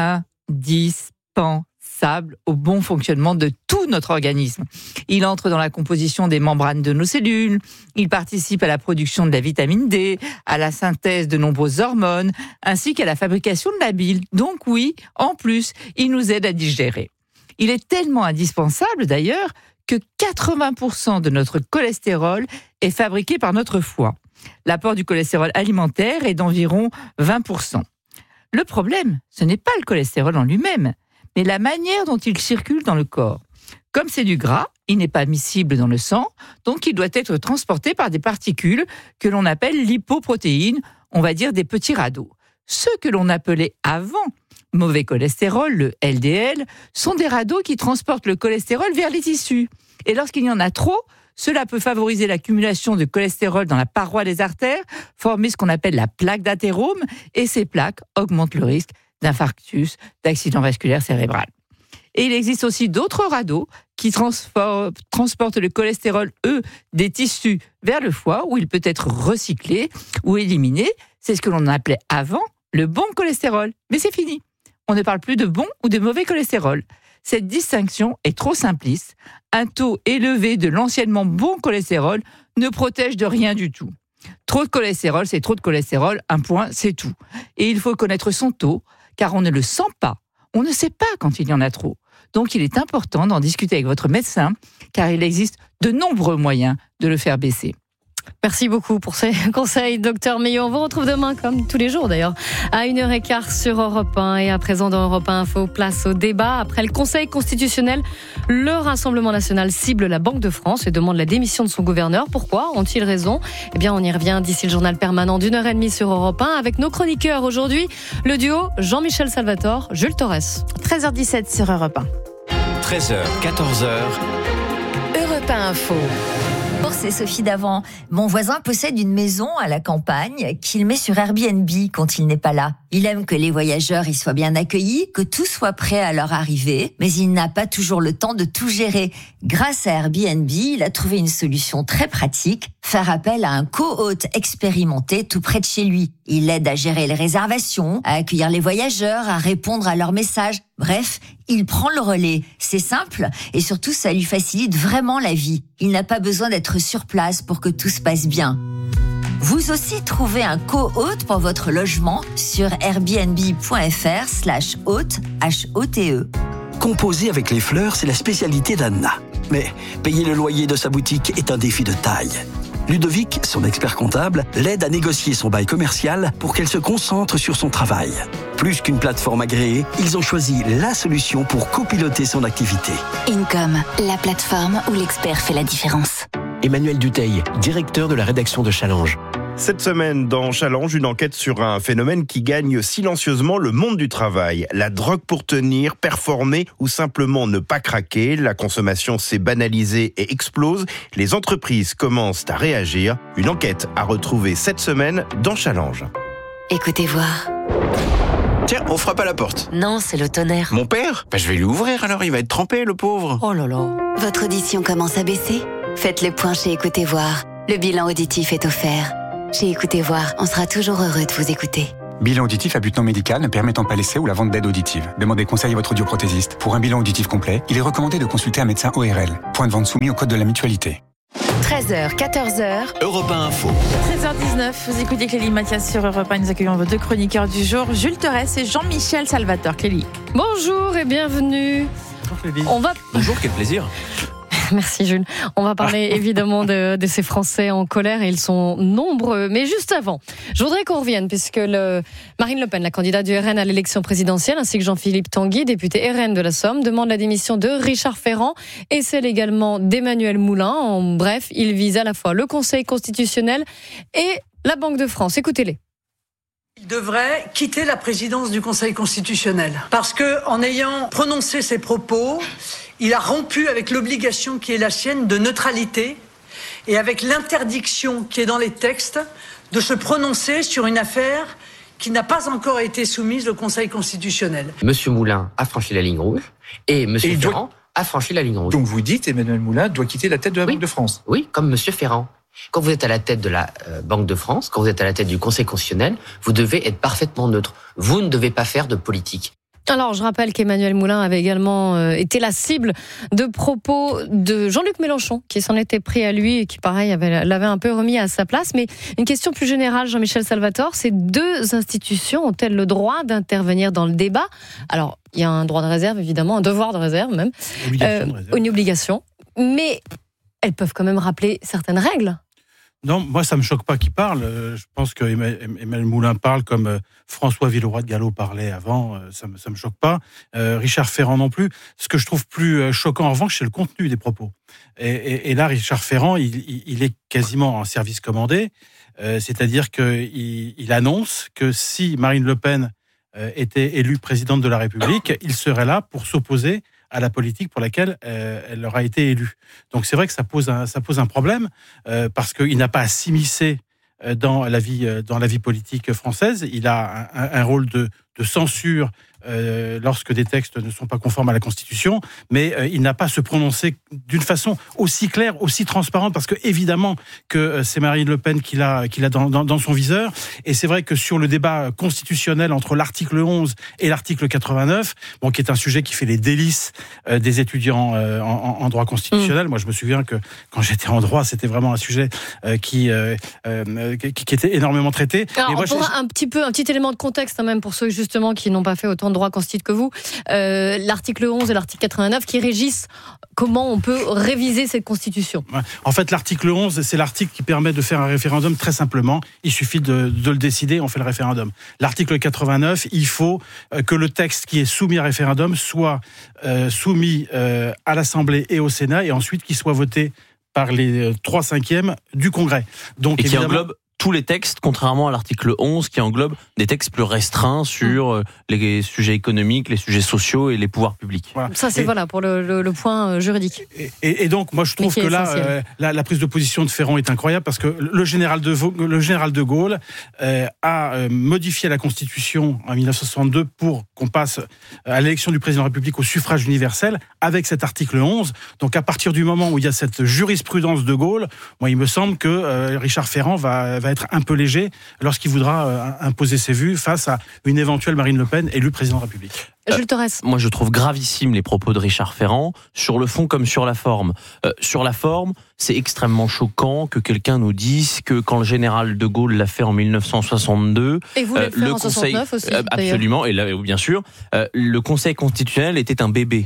indispensable au bon fonctionnement de tout notre organisme. Il entre dans la composition des membranes de nos cellules, il participe à la production de la vitamine D, à la synthèse de nombreuses hormones, ainsi qu'à la fabrication de la bile. Donc oui, en plus, il nous aide à digérer. Il est tellement indispensable d'ailleurs que 80% de notre cholestérol est fabriqué par notre foie. L'apport du cholestérol alimentaire est d'environ 20%. Le problème, ce n'est pas le cholestérol en lui-même, mais la manière dont il circule dans le corps. Comme c'est du gras, il n'est pas miscible dans le sang, donc il doit être transporté par des particules que l'on appelle lipoprotéines, on va dire des petits radeaux. Ceux que l'on appelait avant mauvais cholestérol, le LDL, sont des radeaux qui transportent le cholestérol vers les tissus. Et lorsqu'il y en a trop, cela peut favoriser l'accumulation de cholestérol dans la paroi des artères, former ce qu'on appelle la plaque d'athérome, et ces plaques augmentent le risque d'infarctus, d'accident vasculaire cérébral. Et il existe aussi d'autres radeaux qui transportent le cholestérol, des tissus vers le foie, où il peut être recyclé ou éliminé. C'est ce que l'on appelait avant le bon cholestérol. Mais c'est fini. On ne parle plus de bon ou de mauvais cholestérol. Cette distinction est trop simpliste. Un taux élevé de l'anciennement bon cholestérol ne protège de rien du tout. Trop de cholestérol, c'est trop de cholestérol, un point, c'est tout. Et il faut connaître son taux, car on ne le sent pas. On ne sait pas quand il y en a trop. Donc il est important d'en discuter avec votre médecin, car il existe de nombreux moyens de le faire baisser. Merci beaucoup pour ces conseils, docteur Millot. On vous retrouve demain, comme tous les jours d'ailleurs, à 1h15 sur Europe 1. Et à présent, dans Europe 1 Info, place au débat. Après le Conseil constitutionnel, le Rassemblement national cible la Banque de France et demande la démission de son gouverneur. Pourquoi ? Ont-ils raison ? Eh bien, on y revient d'ici le journal permanent d'1h30 sur Europe 1 avec nos chroniqueurs aujourd'hui. Le duo Jean-Michel Salvatore, Jules Torres. 13h17 sur Europe 1. 13h, 14h. Europe 1 Info. C'est Sophie Davant. Mon voisin possède une maison à la campagne qu'il met sur Airbnb quand il n'est pas là. Il aime que les voyageurs y soient bien accueillis, que tout soit prêt à leur arrivée, mais il n'a pas toujours le temps de tout gérer. Grâce à Airbnb, il a trouvé une solution très pratique, faire appel à un co-hôte expérimenté tout près de chez lui. Il l'aide à gérer les réservations, à accueillir les voyageurs, à répondre à leurs messages. Bref, il prend le relais. C'est simple et surtout ça lui facilite vraiment la vie. Il n'a pas besoin d'être sur place pour que tout se passe bien. Vous aussi trouvez un co-hôte pour votre logement sur airbnb.fr/hôte, H-O-T-E. Composer avec les fleurs, c'est la spécialité d'Anna. Mais payer le loyer de sa boutique est un défi de taille. Ludovic, son expert comptable, l'aide à négocier son bail commercial pour qu'elle se concentre sur son travail. Plus qu'une plateforme agréée, ils ont choisi la solution pour copiloter son activité. Income, la plateforme où l'expert fait la différence. Emmanuel Dutheil, directeur de la rédaction de Challenge. Cette semaine, dans Challenge, une enquête sur un phénomène qui gagne silencieusement le monde du travail. La drogue pour tenir, performer ou simplement ne pas craquer. La consommation s'est banalisée et explose. Les entreprises commencent à réagir. Une enquête à retrouver cette semaine dans Challenge. Écoutez voir. Tiens, on frappe à la porte. Non, c'est le tonnerre. Mon père ? Je vais lui ouvrir alors, il va être trempé, le pauvre. Oh là là. Votre audition commence à baisser ? Faites le point chez Écoutez voir. Le bilan auditif est offert. Chez Écoutez voir, on sera toujours heureux de vous écouter. Bilan auditif à but non médical ne permettant pas l'essai ou la vente d'aide auditive. Demandez conseil à votre audioprothésiste. Pour un bilan auditif complet, il est recommandé de consulter un médecin ORL. Point de vente soumis au code de la mutualité. 13h, 14h. Europe 1 Info. 13h19, vous écoutez Clélie Mathias sur Europe 1. Nous accueillons vos deux chroniqueurs du jour, Jules Terès et Jean-Michel Salvatore. Clélie. Bonjour et bienvenue. Bonjour Clélie. Bonjour, quel plaisir. Merci Jules. On va parler évidemment de ces Français en colère et ils sont nombreux. Mais juste avant, je voudrais qu'on revienne puisque Marine Le Pen, la candidate du RN à l'élection présidentielle, ainsi que Jean-Philippe Tanguy, député RN de la Somme, demandent la démission de Richard Ferrand et celle également d'Emmanuel Moulin. En bref, ils visent à la fois le Conseil constitutionnel et la Banque de France. Écoutez-les. Il devrait quitter la présidence du Conseil constitutionnel parce que, en ayant prononcé ces propos, il a rompu avec l'obligation qui est la sienne de neutralité et avec l'interdiction qui est dans les textes de se prononcer sur une affaire qui n'a pas encore été soumise au Conseil constitutionnel. Monsieur Moulin a franchi la ligne rouge et Monsieur Ferrand a franchi la ligne rouge. Donc vous dites Emmanuel Moulin doit quitter la tête de la Banque de France. Oui, comme Monsieur Ferrand. Quand vous êtes à la tête de la Banque de France, quand vous êtes à la tête du Conseil constitutionnel, vous devez être parfaitement neutre. Vous ne devez pas faire de politique. Alors, je rappelle qu'Emmanuel Moulin avait également été la cible de propos de Jean-Luc Mélenchon, qui s'en était pris à lui et qui, pareil, l'avait un peu remis à sa place. Mais une question plus générale, Jean-Michel Salvatore, ces deux institutions ont-elles le droit d'intervenir dans le débat ? Alors, il y a un droit de réserve, évidemment, un devoir de réserve même, une obligation, mais elles peuvent quand même rappeler certaines règles. Non, moi ça me choque pas qu'il parle. Je pense que Emmanuel Moulin parle comme François Villeroy de Galhau parlait avant. Ça me choque pas. Richard Ferrand non plus. Ce que je trouve plus choquant en revanche, c'est le contenu des propos. Et là, Richard Ferrand, il est quasiment en service commandé. C'est-à-dire qu'il annonce que si Marine Le Pen était élue présidente de la République, il serait là pour s'opposer à la politique pour laquelle elle aura été élue. Donc c'est vrai que ça pose un problème parce qu'il n'a pas à s'immiscer dans la vie politique française. Il a un rôle de censure lorsque des textes ne sont pas conformes à la Constitution, mais il n'a pas à se prononcer d'une façon aussi claire, aussi transparente, parce que évidemment que c'est Marine Le Pen qu'il a dans son viseur. Et c'est vrai que sur le débat constitutionnel entre l'article 11 et l'article 89, qui est un sujet qui fait les délices des étudiants en droit constitutionnel. Moi, je me souviens que quand j'étais en droit, c'était vraiment un sujet qui était énormément traité. Alors, on pourra un petit élément de contexte quand même pour ceux justement qui n'ont pas fait autant de droit constitue que vous. L'article 11 et l'article 89 qui régissent comment on peut réviser cette constitution. En fait, l'article 11, c'est l'article qui permet de faire un référendum très simplement. Il suffit de le décider, on fait le référendum. L'article 89, il faut que le texte qui est soumis à référendum soit soumis à l'Assemblée et au Sénat et ensuite qu'il soit voté par les 3/5 du Congrès. Donc, et qui englobe tous les textes, contrairement à l'article 11 qui englobe des textes plus restreints sur les sujets économiques, les sujets sociaux et les pouvoirs publics. Voilà. Ça, c'est pour le point juridique. Et donc, moi, je trouve que là, la prise de position de Ferrand est incroyable parce que le général de Gaulle a modifié la Constitution en 1962 pour qu'on passe à l'élection du président de la République au suffrage universel avec cet article 11. Donc, à partir du moment où il y a cette jurisprudence de Gaulle, moi, il me semble que Richard Ferrand va être un peu léger lorsqu'il voudra imposer ses vues face à une éventuelle Marine Le Pen élue président de la République. Jules Terès. Moi, je trouve gravissime les propos de Richard Ferrand, sur le fond comme sur la forme. Sur la forme, c'est extrêmement choquant que quelqu'un nous dise que quand le général de Gaulle l'a fait en 1962... Et vous l'avez fait en 69 aussi, absolument, et là, bien sûr, le Conseil constitutionnel était un bébé.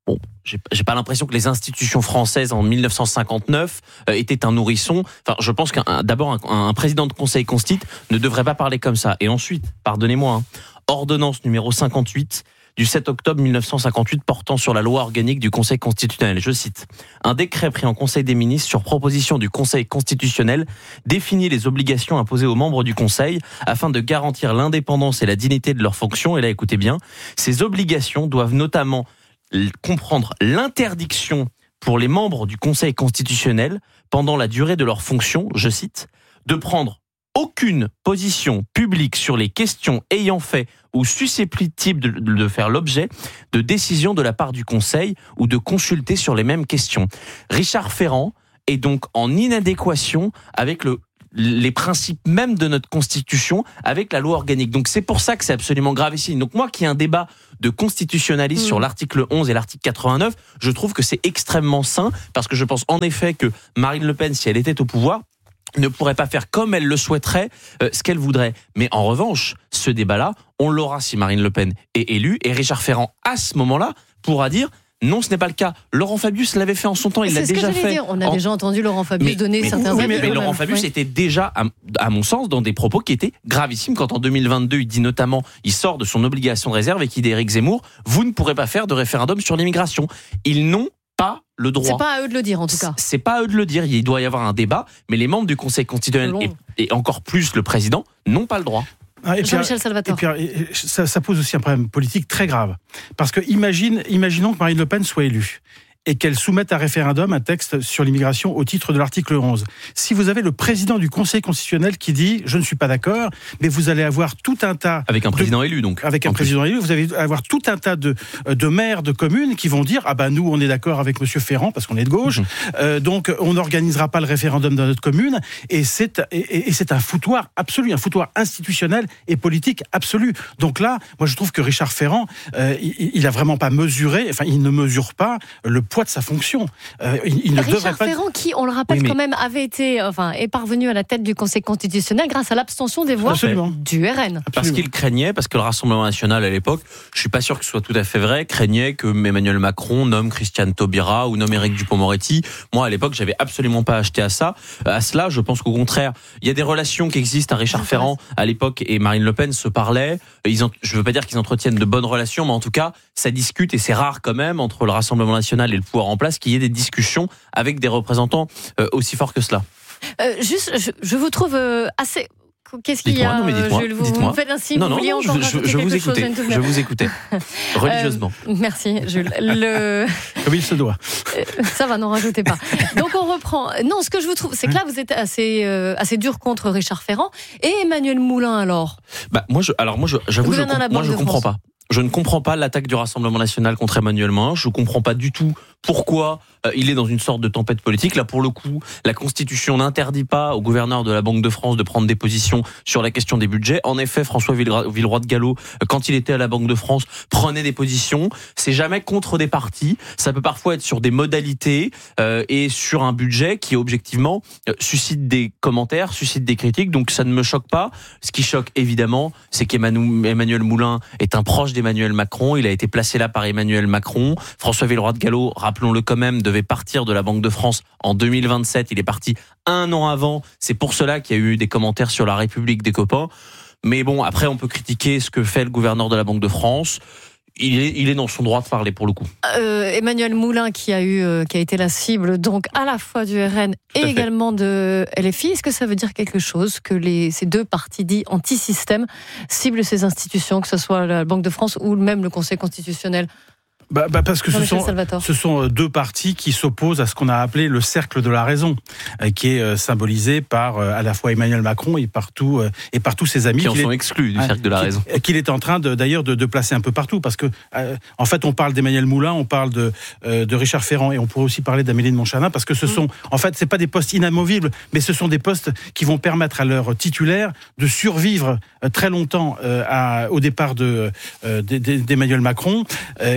Bon, j'ai pas l'impression que les institutions françaises en 1959 étaient un nourrisson. Enfin, je pense d'abord un président de conseil constit ne devrait pas parler comme ça. Et ensuite, pardonnez-moi, ordonnance numéro 58 du 7 octobre 1958 portant sur la loi organique du Conseil constitutionnel. Je cite: un décret pris en Conseil des ministres sur proposition du Conseil constitutionnel définit les obligations imposées aux membres du Conseil afin de garantir l'indépendance et la dignité de leurs fonctions. Et là, écoutez bien, ces obligations doivent notamment comprendre l'interdiction pour les membres du Conseil constitutionnel pendant la durée de leurs fonctions, je cite, de prendre aucune position publique sur les questions ayant fait ou susceptibles de faire l'objet de décisions de la part du Conseil ou de consulter sur les mêmes questions. Richard Ferrand est donc en inadéquation avec les principes même de notre Constitution, avec la loi organique. Donc c'est pour ça que c'est absolument gravissime. Donc moi qui ai un débat de constitutionnalisme sur l'article 11 et l'article 89, je trouve que c'est extrêmement sain, parce que je pense en effet que Marine Le Pen, si elle était au pouvoir, ne pourrait pas faire comme elle le souhaiterait, ce qu'elle voudrait. Mais en revanche, ce débat-là, on l'aura si Marine Le Pen est élue, et Richard Ferrand, à ce moment-là, pourra dire non, ce n'est pas le cas. Laurent Fabius l'avait fait en son temps, il l'a déjà fait. Dire. On a déjà entendu Laurent Fabius donner certains avis. Mais Laurent Fabius était déjà, à mon sens, dans des propos qui étaient gravissimes, quand en 2022, il dit notamment, il sort de son obligation de réserve et qu'il dit Éric Zemmour, vous ne pourrez pas faire de référendum sur l'immigration. Ils n'ont pas le droit. C'est pas à eux de le dire, en tout cas. C'est pas à eux de le dire. Il doit y avoir un débat, mais les membres du Conseil constitutionnel et encore plus le président n'ont pas le droit. Jean-Michel Salvatore. Et puis, ça pose aussi un problème politique très grave. Parce que imaginons que Marine Le Pen soit élue et qu'elle soumette à référendum un texte sur l'immigration au titre de l'article 11. Si vous avez le président du Conseil constitutionnel qui dit « je ne suis pas d'accord », mais vous allez avoir tout un tas... Avec un président élu, donc. Avec un président élu, vous allez avoir tout un tas de maires de communes qui vont dire « ah ben nous, on est d'accord avec monsieur Ferrand, parce qu'on est de gauche, donc on n'organisera pas le référendum dans notre commune », et c'est un foutoir absolu, un foutoir institutionnel et politique absolu. Donc là, moi je trouve que Richard Ferrand, il a vraiment pas mesuré, enfin il ne mesure pas le poids de sa fonction. Il ne Richard Ferrand, qui, on le rappelle quand même, est parvenu à la tête du Conseil constitutionnel grâce à l'abstention des voix du RN. Parce qu'il craignait, parce que le Rassemblement national à l'époque, je suis pas sûr que ce soit tout à fait vrai, craignait que Emmanuel Macron nomme Christiane Taubira ou nomme Éric Dupond-Moretti. Moi, à l'époque, j'avais absolument pas acheté à cela. Je pense qu'au contraire, il y a des relations qui existent. Richard Ferrand, à l'époque, et Marine Le Pen se parlaient. Je veux pas dire qu'ils entretiennent de bonnes relations, mais en tout cas, ça discute, et c'est rare quand même, entre le Rassemblement national et le pouvoir en place, qu'il y ait des discussions avec des représentants aussi forts que cela. Je vous trouve assez... Qu'est-ce qu'il y a, Jules? Vous me faites un signe, vous vouliez encore rajouter quelque chose? Je vous écoutais, religieusement. Merci, Jules. Comme il se doit. Ça va, n'en rajoutez pas. Donc on reprend. Non, ce que je vous trouve, c'est que là, vous êtes assez dur contre Richard Ferrand. Et Emmanuel Moulin, alors? Moi, j'avoue, je comprends pas. Je ne comprends pas l'attaque du Rassemblement national contre Emmanuel Moulin. Je ne comprends pas du tout pourquoi il est dans une sorte de tempête politique. Là, pour le coup, la Constitution n'interdit pas au gouverneur de la Banque de France de prendre des positions sur la question des budgets. En effet, François Villeroy de Galhau, quand il était à la Banque de France, prenait des positions. C'est jamais contre des partis. Ça peut parfois être sur des modalités et sur un budget qui, objectivement, suscite des commentaires, suscite des critiques. Donc, ça ne me choque pas. Ce qui choque, évidemment, c'est qu'Emmanuel Moulin est un proche d'Emmanuel Macron. Il a été placé là par Emmanuel Macron. François Villeroy de Galhau, rappelons-le quand même, devait partir de la Banque de France en 2027. Il est parti un an avant. C'est pour cela qu'il y a eu des commentaires sur la République des copains. Mais bon, après, on peut critiquer ce que fait le gouverneur de la Banque de France. Il est dans son droit de parler, pour le coup. Emmanuel Moulin, qui a été la cible, donc à la fois du RN et également de LFI. Est-ce que ça veut dire quelque chose que ces deux partis dits anti-système ciblent ces institutions, que ce soit la Banque de France ou même le Conseil constitutionnel? Parce que ce sont deux partis qui s'opposent à ce qu'on a appelé le cercle de la raison, qui est symbolisé par à la fois Emmanuel Macron et par tous ses amis qui en sont exclus du cercle de la raison, qu'il est en train d'ailleurs de placer un peu partout, parce que en fait on parle d'Emmanuel Moulin, on parle de Richard Ferrand, et on pourrait aussi parler d'Amélie de Montchalin, parce que ce sont en fait c'est pas des postes inamovibles, mais ce sont des postes qui vont permettre à leurs titulaires de survivre très longtemps au départ d'Emmanuel Macron, et on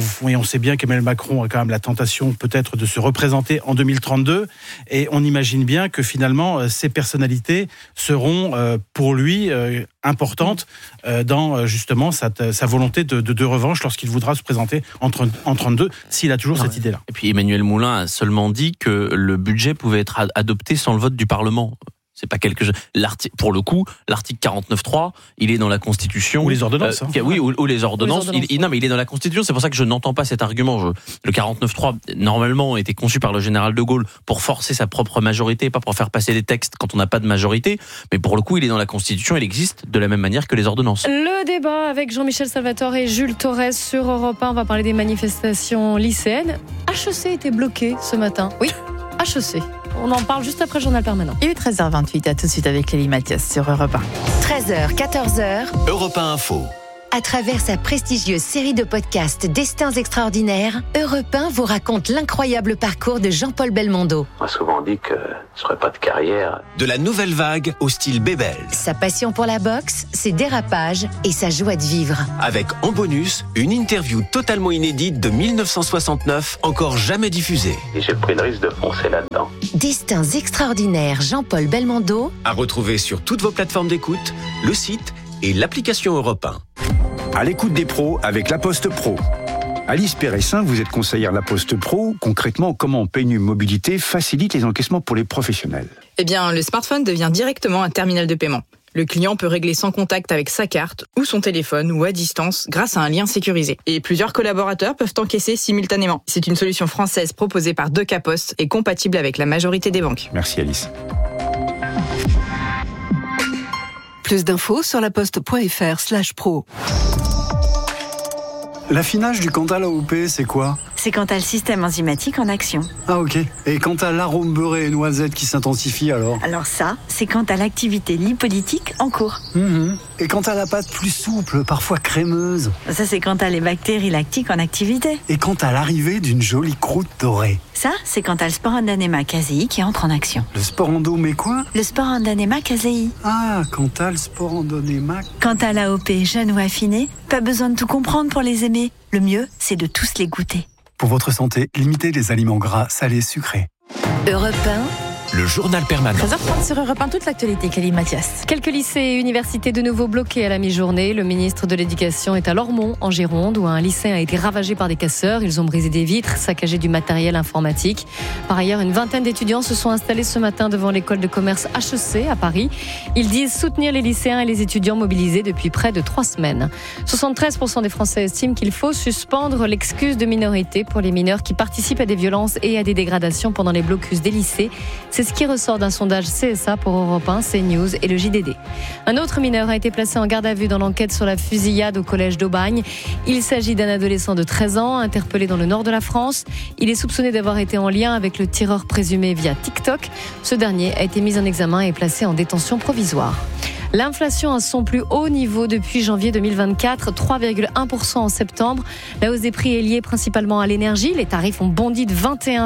et on sait bien qu'Emmanuel Macron a quand même la tentation peut-être de se représenter en 2032. Et on imagine bien que finalement, ces personnalités seront pour lui importantes dans justement sa volonté de revanche lorsqu'il voudra se présenter en 32, s'il a toujours cette idée-là. Et puis Emmanuel Moulin a seulement dit que le budget pouvait être adopté sans le vote du Parlement. C'est pas quelque chose. Pour le coup, l'article 49.3, il est dans la Constitution. Ou les ordonnances. Oui, ou les ordonnances. Non, mais il est dans la Constitution. C'est pour ça que je n'entends pas cet argument. Le 49.3, normalement, a été conçu par le général de Gaulle pour forcer sa propre majorité, pas pour faire passer des textes quand on n'a pas de majorité. Mais pour le coup, il est dans la Constitution. Il existe de la même manière que les ordonnances. Le débat avec Jean-Michel Salvatore et Jules Torres sur Europe 1. On va parler des manifestations lycéennes. HEC était bloqué ce matin. Oui, HEC. On en parle juste après le journal permanent. Il est 13h28, à tout de suite avec Lélie Mathias sur Europe 1. 13h, 14h. Europe 1 Info. À travers sa prestigieuse série de podcasts Destins extraordinaires, Europe 1 vous raconte l'incroyable parcours de Jean-Paul Belmondo. On m'a souvent dit que je ferais pas de carrière. De la nouvelle vague au style Bébel. Sa passion pour la boxe, ses dérapages et sa joie de vivre. Avec en bonus, une interview totalement inédite de 1969, encore jamais diffusée. Et j'ai pris le risque de foncer là-dedans. Destins extraordinaires Jean-Paul Belmondo. À retrouver sur toutes vos plateformes d'écoute, le site et l'application Europe 1. À l'écoute des pros avec La Poste Pro. Alice Péressin, vous êtes conseillère La Poste Pro. Concrètement, comment PNU Mobilité facilite les encaissements pour les professionnels ? Eh bien, le smartphone devient directement un terminal de paiement. Le client peut régler sans contact avec sa carte ou son téléphone ou à distance grâce à un lien sécurisé. Et plusieurs collaborateurs peuvent encaisser simultanément. C'est une solution française proposée par Deca Post et compatible avec la majorité des banques. Merci Alice. Plus d'infos sur laposte.fr/pro. L'affinage du Cantal AOP, c'est quoi ? C'est quand t'as le système enzymatique en action. Ah ok. Et quand t'as l'arôme beurré et noisette qui s'intensifie alors ? Alors ça, c'est quand t'as l'activité lipolytique en cours. Et quand t'as la pâte plus souple, parfois crémeuse ? Ça, c'est quand t'as les bactéries lactiques en activité. Et quand t'as l'arrivée d'une jolie croûte dorée ? Ça, c'est quand t'as le Sporandonema casei qui entre en action. Le sporando, mais quoi ? Le Sporandonema casei. Ah, quand t'as le sporandonema... Quand t'as l'AOP jeune ou affiné, pas besoin de tout comprendre pour les aimer. Le mieux, c'est de tous les goûter. Pour votre santé, limitez les aliments gras, salés, sucrés. Europe 1. Le journal permanent. 13h30 sur Europe 1, toute l'actualité, Kelly Mathias. Quelques lycées et universités de nouveau bloqués à la mi-journée. Le ministre de l'Éducation est à Lormont, en Gironde, où un lycée a été ravagé par des casseurs. Ils ont brisé des vitres, saccagé du matériel informatique. Par ailleurs, une vingtaine d'étudiants se sont installés ce matin devant l'école de commerce HEC à Paris. Ils disent soutenir les lycéens et les étudiants mobilisés depuis près de 3 semaines. 73% des Français estiment qu'il faut suspendre l'excuse de minorité pour les mineurs qui participent à des violences et à des dégradations pendant les blocus des lycées. C'est ce qui ressort d'un sondage CSA pour Europe 1, CNews et le JDD. Un autre mineur a été placé en garde à vue dans l'enquête sur la fusillade au collège d'Aubagne. Il s'agit d'un adolescent de 13 ans, interpellé dans le nord de la France. Il est soupçonné d'avoir été en lien avec le tireur présumé via TikTok. Ce dernier a été mis en examen et placé en détention provisoire. L'inflation à son plus haut niveau depuis janvier 2024, 3,1% en septembre. La hausse des prix est liée principalement à l'énergie. Les tarifs ont bondi de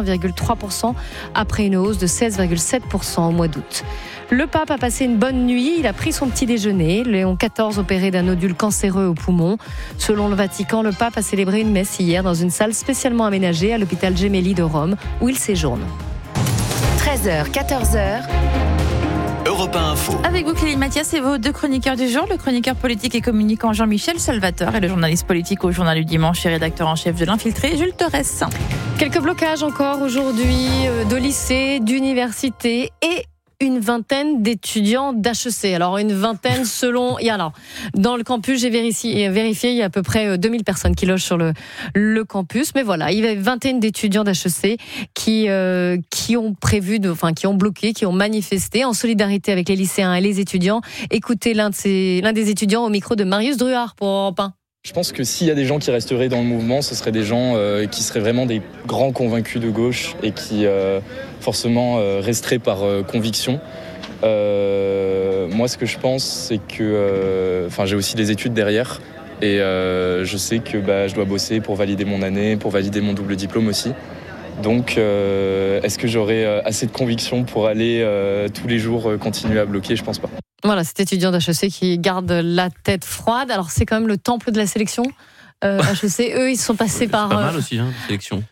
21,3% après une hausse de 16,7% au mois d'août. Le pape a passé une bonne nuit, il a pris son petit déjeuner. Léon XIV opéré d'un nodule cancéreux au poumon. Selon le Vatican, le pape a célébré une messe hier dans une salle spécialement aménagée à l'hôpital Gemelli de Rome où il séjourne. 13h, 14h. Europe 1 Info. Avec vous, Kelly Mathias, et vos 2 chroniqueurs du jour, le chroniqueur politique et communicant Jean-Michel Salvatore et le journaliste politique au Journal du Dimanche et rédacteur en chef de l'Infiltré, Jules Torres. Quelques blocages encore aujourd'hui de lycées, d'universités et une vingtaine d'étudiants d'HEC. Alors, une vingtaine selon... dans le campus, j'ai vérifié, il y a à peu près 2000 personnes qui logent sur le campus. Mais voilà, il y avait une vingtaine d'étudiants d'HEC qui ont bloqué, qui ont manifesté en solidarité avec les lycéens et les étudiants. Écoutez l'un des étudiants au micro de Marius Druard pour Europe 1. Je pense que s'il y a des gens qui resteraient dans le mouvement, ce seraient des gens qui seraient vraiment des grands convaincus de gauche et qui forcément resteraient par conviction. Moi, ce que je pense, c'est que j'ai aussi des études derrière et je sais que je dois bosser pour valider mon année, pour valider mon double diplôme aussi. Donc, est-ce que j'aurai assez de conviction pour aller tous les jours continuer à bloquer ? Je pense pas. Voilà, cet étudiant d'HEC qui garde la tête froide. Alors, c'est quand même le temple de la sélection. HEC, eux, ils sont passés par. Pas mal aussi, la sélection.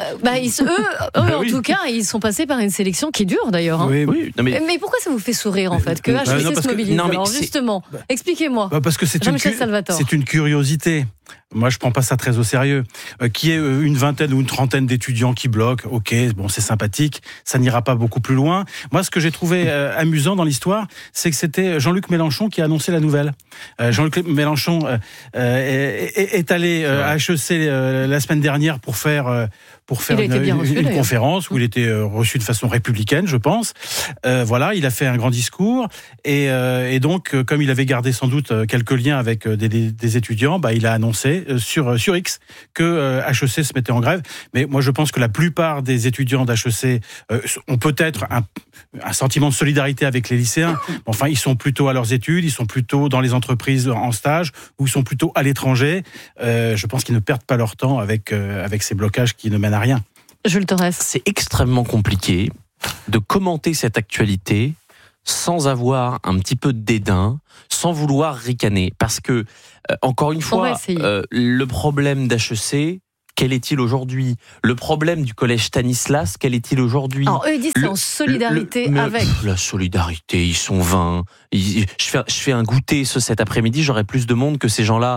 En tout cas, ils sont passés par une sélection qui dure d'ailleurs. Hein. Oui. Non, mais pourquoi ça vous fait sourire en fait que HEC se mobilise? Alors justement, expliquez-moi. Parce que c'est une curiosité. Moi, je prends pas ça très au sérieux. Qu'il y ait une vingtaine ou une trentaine d'étudiants qui bloquent, ok, bon, c'est sympathique, ça n'ira pas beaucoup plus loin. Moi, ce que j'ai trouvé amusant dans l'histoire, c'est que c'était Jean-Luc Mélenchon qui a annoncé la nouvelle. Jean-Luc Mélenchon est allé à HEC la semaine dernière pour faire une conférence où il était reçu de façon républicaine, je pense. Voilà, il a fait un grand discours et donc, comme il avait gardé sans doute quelques liens avec des étudiants, il a annoncé sur X que HEC se mettait en grève. Mais moi, je pense que la plupart des étudiants d'HEC ont peut-être un sentiment de solidarité avec les lycéens. Enfin, ils sont plutôt à leurs études, ils sont plutôt dans les entreprises en stage ou ils sont plutôt à l'étranger. Je pense qu'ils ne perdent pas leur temps avec ces blocages qui ne mènent à rien. Jules Torres. C'est extrêmement compliqué de commenter cette actualité sans avoir un petit peu de dédain, sans vouloir ricaner. Parce que, encore une fois, le problème d'HEC, quel est-il aujourd'hui ? Le problème du collège Stanislas, quel est-il aujourd'hui ? Alors, eux, ils disent c'est en solidarité avec. La solidarité, ils sont 20. Je fais un goûter cet après-midi, j'aurai plus de monde que ces gens-là.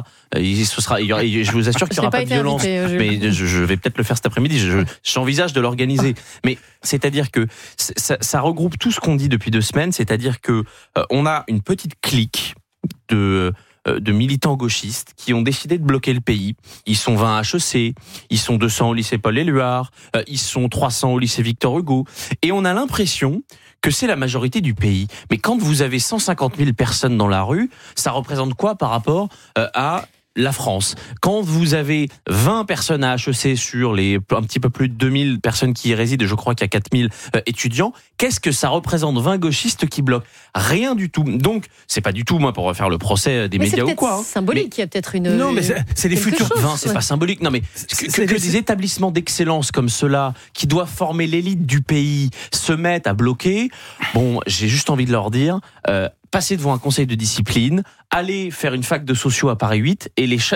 Je vous assure qu'il n'y aura pas de violence. Mais je vais peut-être le faire cet après-midi. J'envisage de l'organiser. Mais c'est-à-dire que ça regroupe tout ce qu'on dit depuis 2 semaines. C'est-à-dire que on a une petite clique de militants gauchistes qui ont décidé de bloquer le pays. Ils sont 20 à HEC, ils sont 200 au lycée Paul-Éluard, ils sont 300 au lycée Victor Hugo. Et on a l'impression que c'est la majorité du pays. Mais quand vous avez 150 000 personnes dans la rue, ça représente quoi par rapport à la France? Quand vous avez 20 personnes à HEC sur les un petit peu plus de 2000 personnes qui y résident, je crois qu'il y a 4000 étudiants, qu'est-ce que ça représente 20 gauchistes qui bloquent? Rien du tout. Donc, c'est pas du tout, moi, pour refaire le procès des médias ou quoi. C'est symbolique, il y a peut-être une... Non, mais c'est les futurs 20, c'est pas symbolique. Non, mais que des établissements d'excellence comme ceux-là, qui doivent former l'élite du pays, se mettent à bloquer, bon, j'ai juste envie de leur dire... passer devant un conseil de discipline, aller faire une fac de sociaux à Paris 8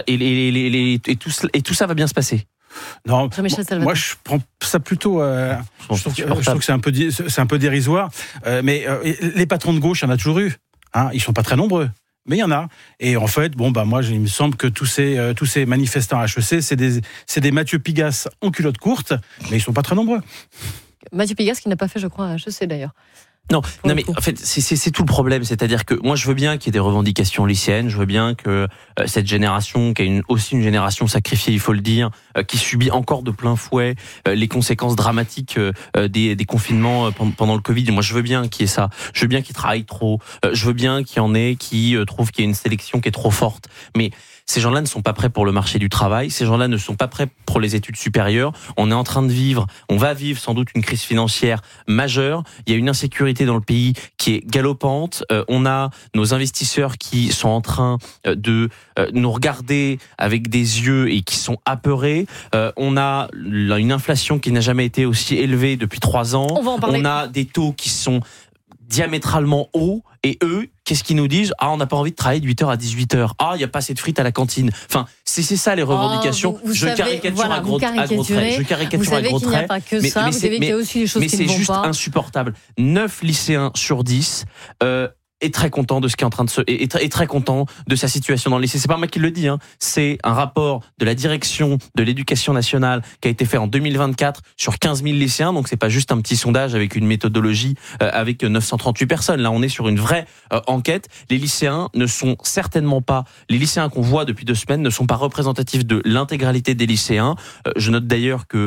et tout ça va bien se passer. Non, moi je prends ça plutôt. Je trouve que c'est un peu dérisoire. Mais les patrons de gauche, il y en a toujours eu. Hein, ils sont pas très nombreux, mais il y en a. Et en fait, moi, il me semble que tous ces manifestants à HEC, c'est des Mathieu Pigasse en culotte courte, mais ils sont pas très nombreux. Mathieu Pigasse qui n'a pas fait, je crois, à HEC d'ailleurs. Non, mais en fait, c'est tout le problème. C'est-à-dire que moi, je veux bien qu'il y ait des revendications lycéennes. Je veux bien que cette génération, qui est aussi une génération sacrifiée, il faut le dire, qui subit encore de plein fouet les conséquences dramatiques des confinements pendant le Covid. Moi, je veux bien qu'il y ait ça. Je veux bien qu'ils travaillent trop. Je veux bien qu'il y en ait qui trouvent qu'il y a une sélection qui est trop forte. Mais ces gens-là ne sont pas prêts pour le marché du travail. Ces gens-là ne sont pas prêts pour les études supérieures. On est en train de vivre, on va vivre sans doute une crise financière majeure. Il y a une insécurité dans le pays qui est galopante. On a nos investisseurs qui sont en train de nous regarder avec des yeux et qui sont apeurés. On a une inflation qui n'a jamais été aussi élevée depuis 3 ans. On a des taux qui sont diamétralement hauts. Et eux, qu'est-ce qu'ils nous disent ? Ah, on n'a pas envie de travailler de 8h à 18h. Ah, il n'y a pas assez de frites à la cantine. Enfin, c'est ça les revendications. Je caricature à gros traits. Vous savez qu'il n'y a pas que ça. Vous savez qu'il y a aussi des choses qui ne vont pas. Mais c'est juste insupportable. 9 lycéens sur 10 est très content de ce qui est en train de est très content de sa situation dans le lycée. C'est pas moi qui le dis, hein. C'est un rapport de la direction de l'éducation nationale qui a été fait en 2024 sur 15 000 lycéens. Donc c'est pas juste un petit sondage avec une méthodologie avec 938 personnes. Là, on est sur une vraie enquête. Les lycéens ne sont certainement pas, les lycéens qu'on voit depuis 2 semaines ne sont pas représentatifs de l'intégralité des lycéens. Je note d'ailleurs que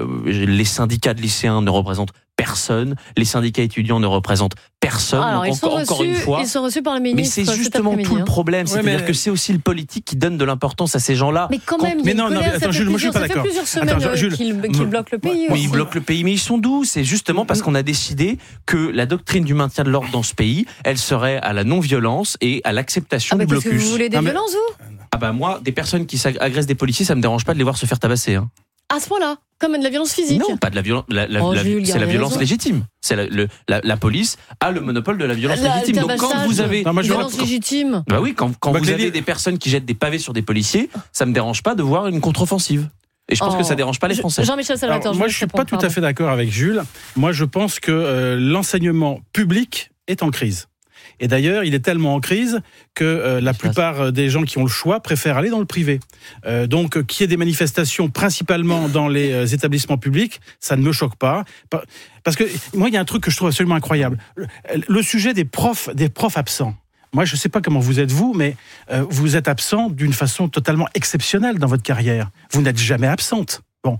les syndicats de lycéens ne représentent personne. Les syndicats étudiants ne représentent personne. Alors, donc, encore une fois, ils sont reçus par le ministre. Mais c'est justement tout le problème. C'est-à-dire que c'est aussi le politique qui donne de l'importance à ces gens-là. Mais quand même, Jules, moi je suis pas d'accord. Ça fait plusieurs semaines qu'ils bloquent le pays. Oui, ils bloquent le pays, mais ils sont doux. C'est justement parce qu'on a décidé que la doctrine du maintien de l'ordre dans ce pays, elle serait à la non-violence et à l'acceptation du blocus. Parce que vous voulez des violences, vous ? Ah bah moi, des personnes qui agressent des policiers, ça me dérange pas de les voir se faire tabasser. Hein. À ce point-là ? Comme de la violence physique. Non, pas de la violence. Jules, C'est la violence raison. légitime. C'est la police a le monopole de la violence légitime. Donc quand vous avez violence légitime. Bah oui, quand vous avez des personnes qui jettent des pavés sur des policiers, ça me dérange pas de voir une contre-offensive. Et je pense que ça dérange pas les Français. Jean-Michel Salvatore. Moi, je suis pas tout à fait d'accord avec Jules. Moi, je pense que l'enseignement public est en crise. Et d'ailleurs, il est tellement en crise que la plupart des gens qui ont le choix préfèrent aller dans le privé. Donc, qu'il y ait des manifestations principalement dans les établissements publics, ça ne me choque pas. Parce que moi, il y a un truc que je trouve absolument incroyable. Le sujet des profs absents. Moi, je ne sais pas comment vous êtes vous, mais vous êtes absent d'une façon totalement exceptionnelle dans votre carrière. Vous n'êtes jamais absente. Bon,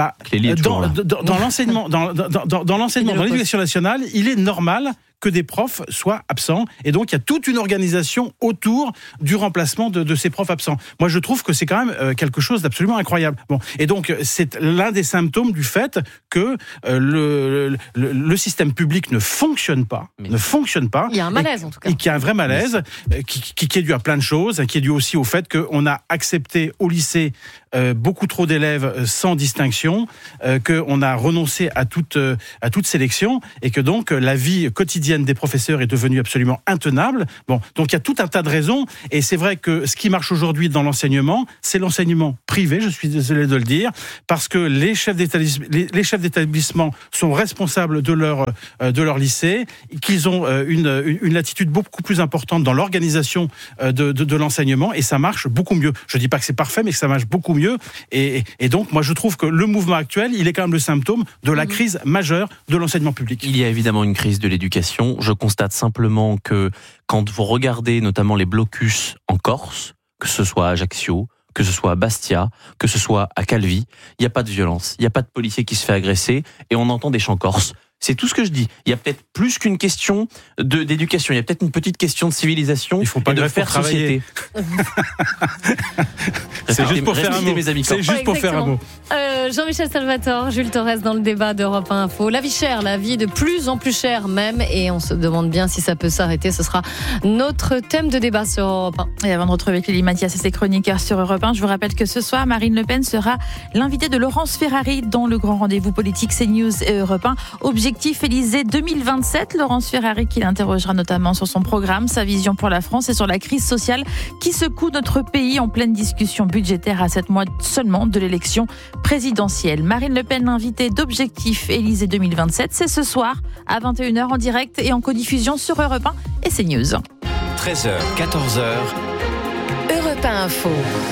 dans l'enseignement, dans l'éducation nationale, il est normal que des profs soient absents, et donc il y a toute une organisation autour du remplacement de ces profs absents. Moi, je trouve que c'est quand même quelque chose d'absolument incroyable. Bon, et donc c'est l'un des symptômes du fait que le système public ne fonctionne pas. Il y a un malaise en tout cas. Et qu'il y a un vrai malaise qui est dû à plein de choses, qui est dû aussi au fait qu'on a accepté au lycée beaucoup trop d'élèves sans distinction, qu'on a renoncé à toute sélection, et que donc la vie quotidienne des professeurs est devenue absolument intenable. Bon, donc il y a tout un tas de raisons, et c'est vrai que ce qui marche aujourd'hui dans l'enseignement, c'est l'enseignement privé, je suis désolé de le dire, parce que les chefs d'établissement sont responsables de leur lycée, qu'ils ont une latitude beaucoup plus importante dans l'organisation de l'enseignement, et ça marche beaucoup mieux. Je dis pas que c'est parfait, mais que ça marche beaucoup mieux, et donc moi je trouve que le mouvement actuel, il est quand même le symptôme de la crise majeure de l'enseignement public. Il y a évidemment une crise de l'éducation. Je constate simplement que quand vous regardez notamment les blocus en Corse, que ce soit à Ajaccio, que ce soit à Bastia, que ce soit à Calvi, il n'y a pas de violence, il n'y a pas de policier qui se fait agresser, et on entend des chants corses. C'est tout ce que je dis. Il y a peut-être plus qu'une question d'éducation. Il y a peut-être une petite question de civilisation et de faire société. C'est juste pour faire un mot. C'est juste pour faire un mot. Jean-Michel Salvatore, Jules Torres dans le débat d'Europe 1 Info. La vie chère, la vie de plus en plus chère même, et on se demande bien si ça peut s'arrêter. Ce sera notre thème de débat sur Europe 1. Et avant de retrouver Clélie Mathias et ses chroniqueurs sur Europe 1, je vous rappelle que ce soir, Marine Le Pen sera l'invitée de Laurence Ferrari dans le grand rendez-vous politique CNews et Europe 1. Objectif Élysée 2027. Laurence Ferrari qui l'interrogera notamment sur son programme, sa vision pour la France et sur la crise sociale qui secoue notre pays en pleine discussion budgétaire à 7 mois seulement de l'élection présidentielle. Marine Le Pen, l'invitée d'Objectif Élysée 2027, c'est ce soir à 21h en direct et en codiffusion sur Europe 1 et CNews. 13h, 14h. Europe 1 Info.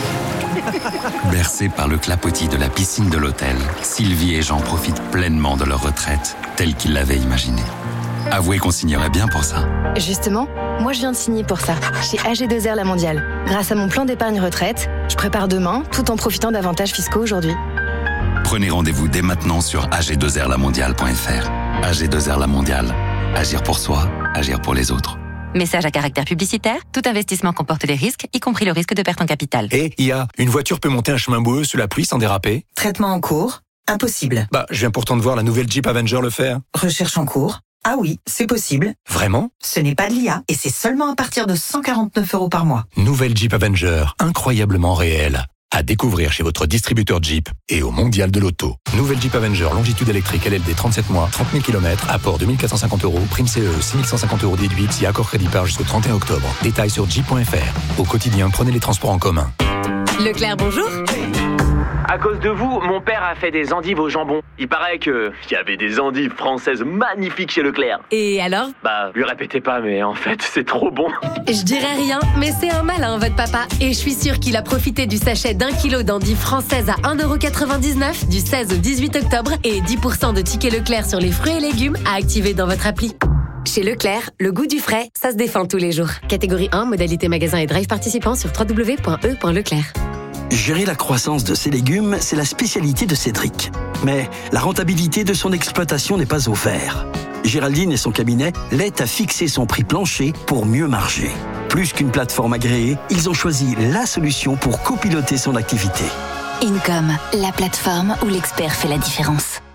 Bercés par le clapotis de la piscine de l'hôtel, Sylvie et Jean profitent pleinement de leur retraite, telle qu'ils l'avaient imaginée. Avouez qu'on signerait bien pour ça. Justement, moi je viens de signer pour ça, chez AG2R La Mondiale. Grâce à mon plan d'épargne retraite, je prépare demain, tout en profitant d'avantages fiscaux aujourd'hui. Prenez rendez-vous dès maintenant sur ag2rlamondiale.fr. AG2R La Mondiale. Agir pour soi, agir pour les autres. Message à caractère publicitaire, tout investissement comporte des risques, y compris le risque de perte en capital. Et IA, une voiture peut monter un chemin boueux sous la pluie sans déraper? Traitement en cours? Impossible. Je viens pourtant de voir la nouvelle Jeep Avenger le faire. Recherche en cours? Ah oui, c'est possible. Vraiment? Ce n'est pas de l'IA et c'est seulement à partir de 149 € par mois. Nouvelle Jeep Avenger, incroyablement réelle. À découvrir chez votre distributeur Jeep et au Mondial de l'Auto. Nouvelle Jeep Avenger, longitude électrique LLD 37 mois, 30 000 km, apport 2450 €, prime CE, 6150 € déduite si accord crédit par jusqu'au 31 octobre. Détails sur jeep.fr. Au quotidien, prenez les transports en commun. Leclerc, bonjour. À cause de vous, mon père a fait des endives au jambon. Il paraît qu'il y avait des endives françaises magnifiques chez Leclerc. Et alors? Lui répétez pas, mais en fait, c'est trop bon. Je dirais rien, mais c'est un malin, votre papa. Et je suis sûre qu'il a profité du sachet d'1 kilo d'endives françaises à 1,99 € du 16 au 18 octobre et 10% de tickets Leclerc sur les fruits et légumes à activer dans votre appli. Chez Leclerc, le goût du frais, ça se défend tous les jours. Catégorie 1, modalité magasin et drive participant sur www.e.leclerc. Gérer la croissance de ses légumes, c'est la spécialité de Cédric. Mais la rentabilité de son exploitation n'est pas au vert. Géraldine et son cabinet l'aident à fixer son prix plancher pour mieux marger. Plus qu'une plateforme agréée, ils ont choisi la solution pour copiloter son activité. Income, la plateforme où l'expert fait la différence.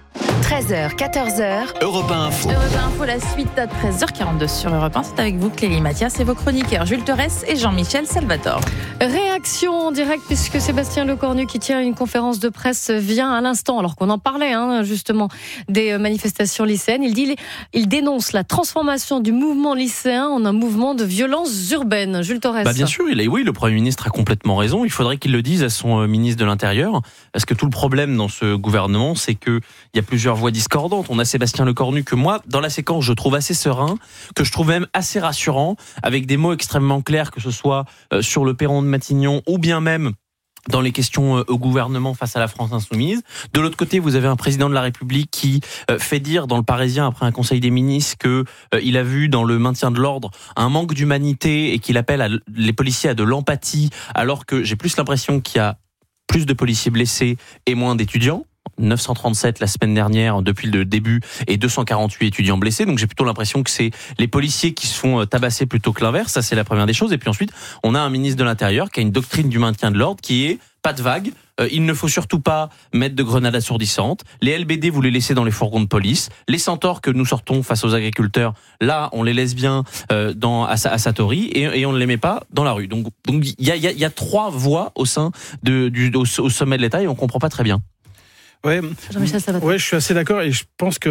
13h, 14h. Europe 1 Info. Europe 1 Info, la suite à 13h42 sur Europe 1. C'est avec vous, Clélie Mathias, et vos chroniqueurs Jules Torres et Jean-Michel Salvatore. Réaction en direct, puisque Sébastien Lecornu, qui tient une conférence de presse, vient à l'instant, alors qu'on en parlait justement des manifestations lycéennes. Il dénonce la transformation du mouvement lycéen en un mouvement de violence urbaine. Jules Torres. Bien sûr, oui, le Premier ministre a complètement raison. Il faudrait qu'il le dise à son ministre de l'Intérieur, parce que tout le problème dans ce gouvernement, c'est qu'il y a plusieurs voix discordantes. On a Sébastien Lecornu que moi, dans la séquence, je trouve assez serein, que je trouve même assez rassurant, avec des mots extrêmement clairs, que ce soit sur le perron de Matignon ou bien même dans les questions au gouvernement face à la France insoumise. De l'autre côté, vous avez un président de la République qui fait dire dans le Parisien, après un conseil des ministres, que il a vu dans le maintien de l'ordre un manque d'humanité et qu'il appelle les policiers à de l'empathie, alors que j'ai plus l'impression qu'il y a plus de policiers blessés et moins d'étudiants. 937 la semaine dernière depuis le début et 248 étudiants blessés. Donc j'ai plutôt l'impression que c'est les policiers qui se font tabasser plutôt que l'inverse. Ça, c'est la première des choses. Et puis ensuite, on a un ministre de l'Intérieur qui a une doctrine du maintien de l'ordre qui est pas de vague. Il ne faut surtout pas mettre de grenades assourdissantes. Les LBD, vous les laissez dans les fourgons de police. Les centaures que nous sortons face aux agriculteurs, là, on les laisse bien à Satori et on ne les met pas dans la rue. Donc il y a trois voix au sein au sommet de l'État et on comprend pas très bien. Ouais, je suis assez d'accord et je pense que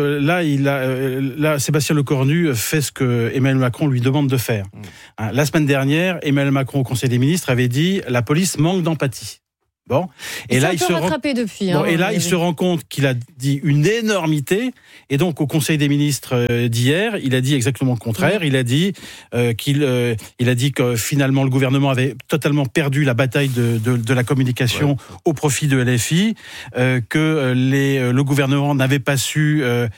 là, Sébastien Lecornu fait ce que Emmanuel Macron lui demande de faire. La semaine dernière, Emmanuel Macron au Conseil des ministres avait dit la police manque d'empathie. Bon, et là il se rend compte qu'il a dit une énormité et donc au Conseil des ministres d'hier, il a dit exactement le contraire. Il a dit il a dit que finalement le gouvernement avait totalement perdu la bataille de la communication au profit de LFI, que le gouvernement n'avait pas su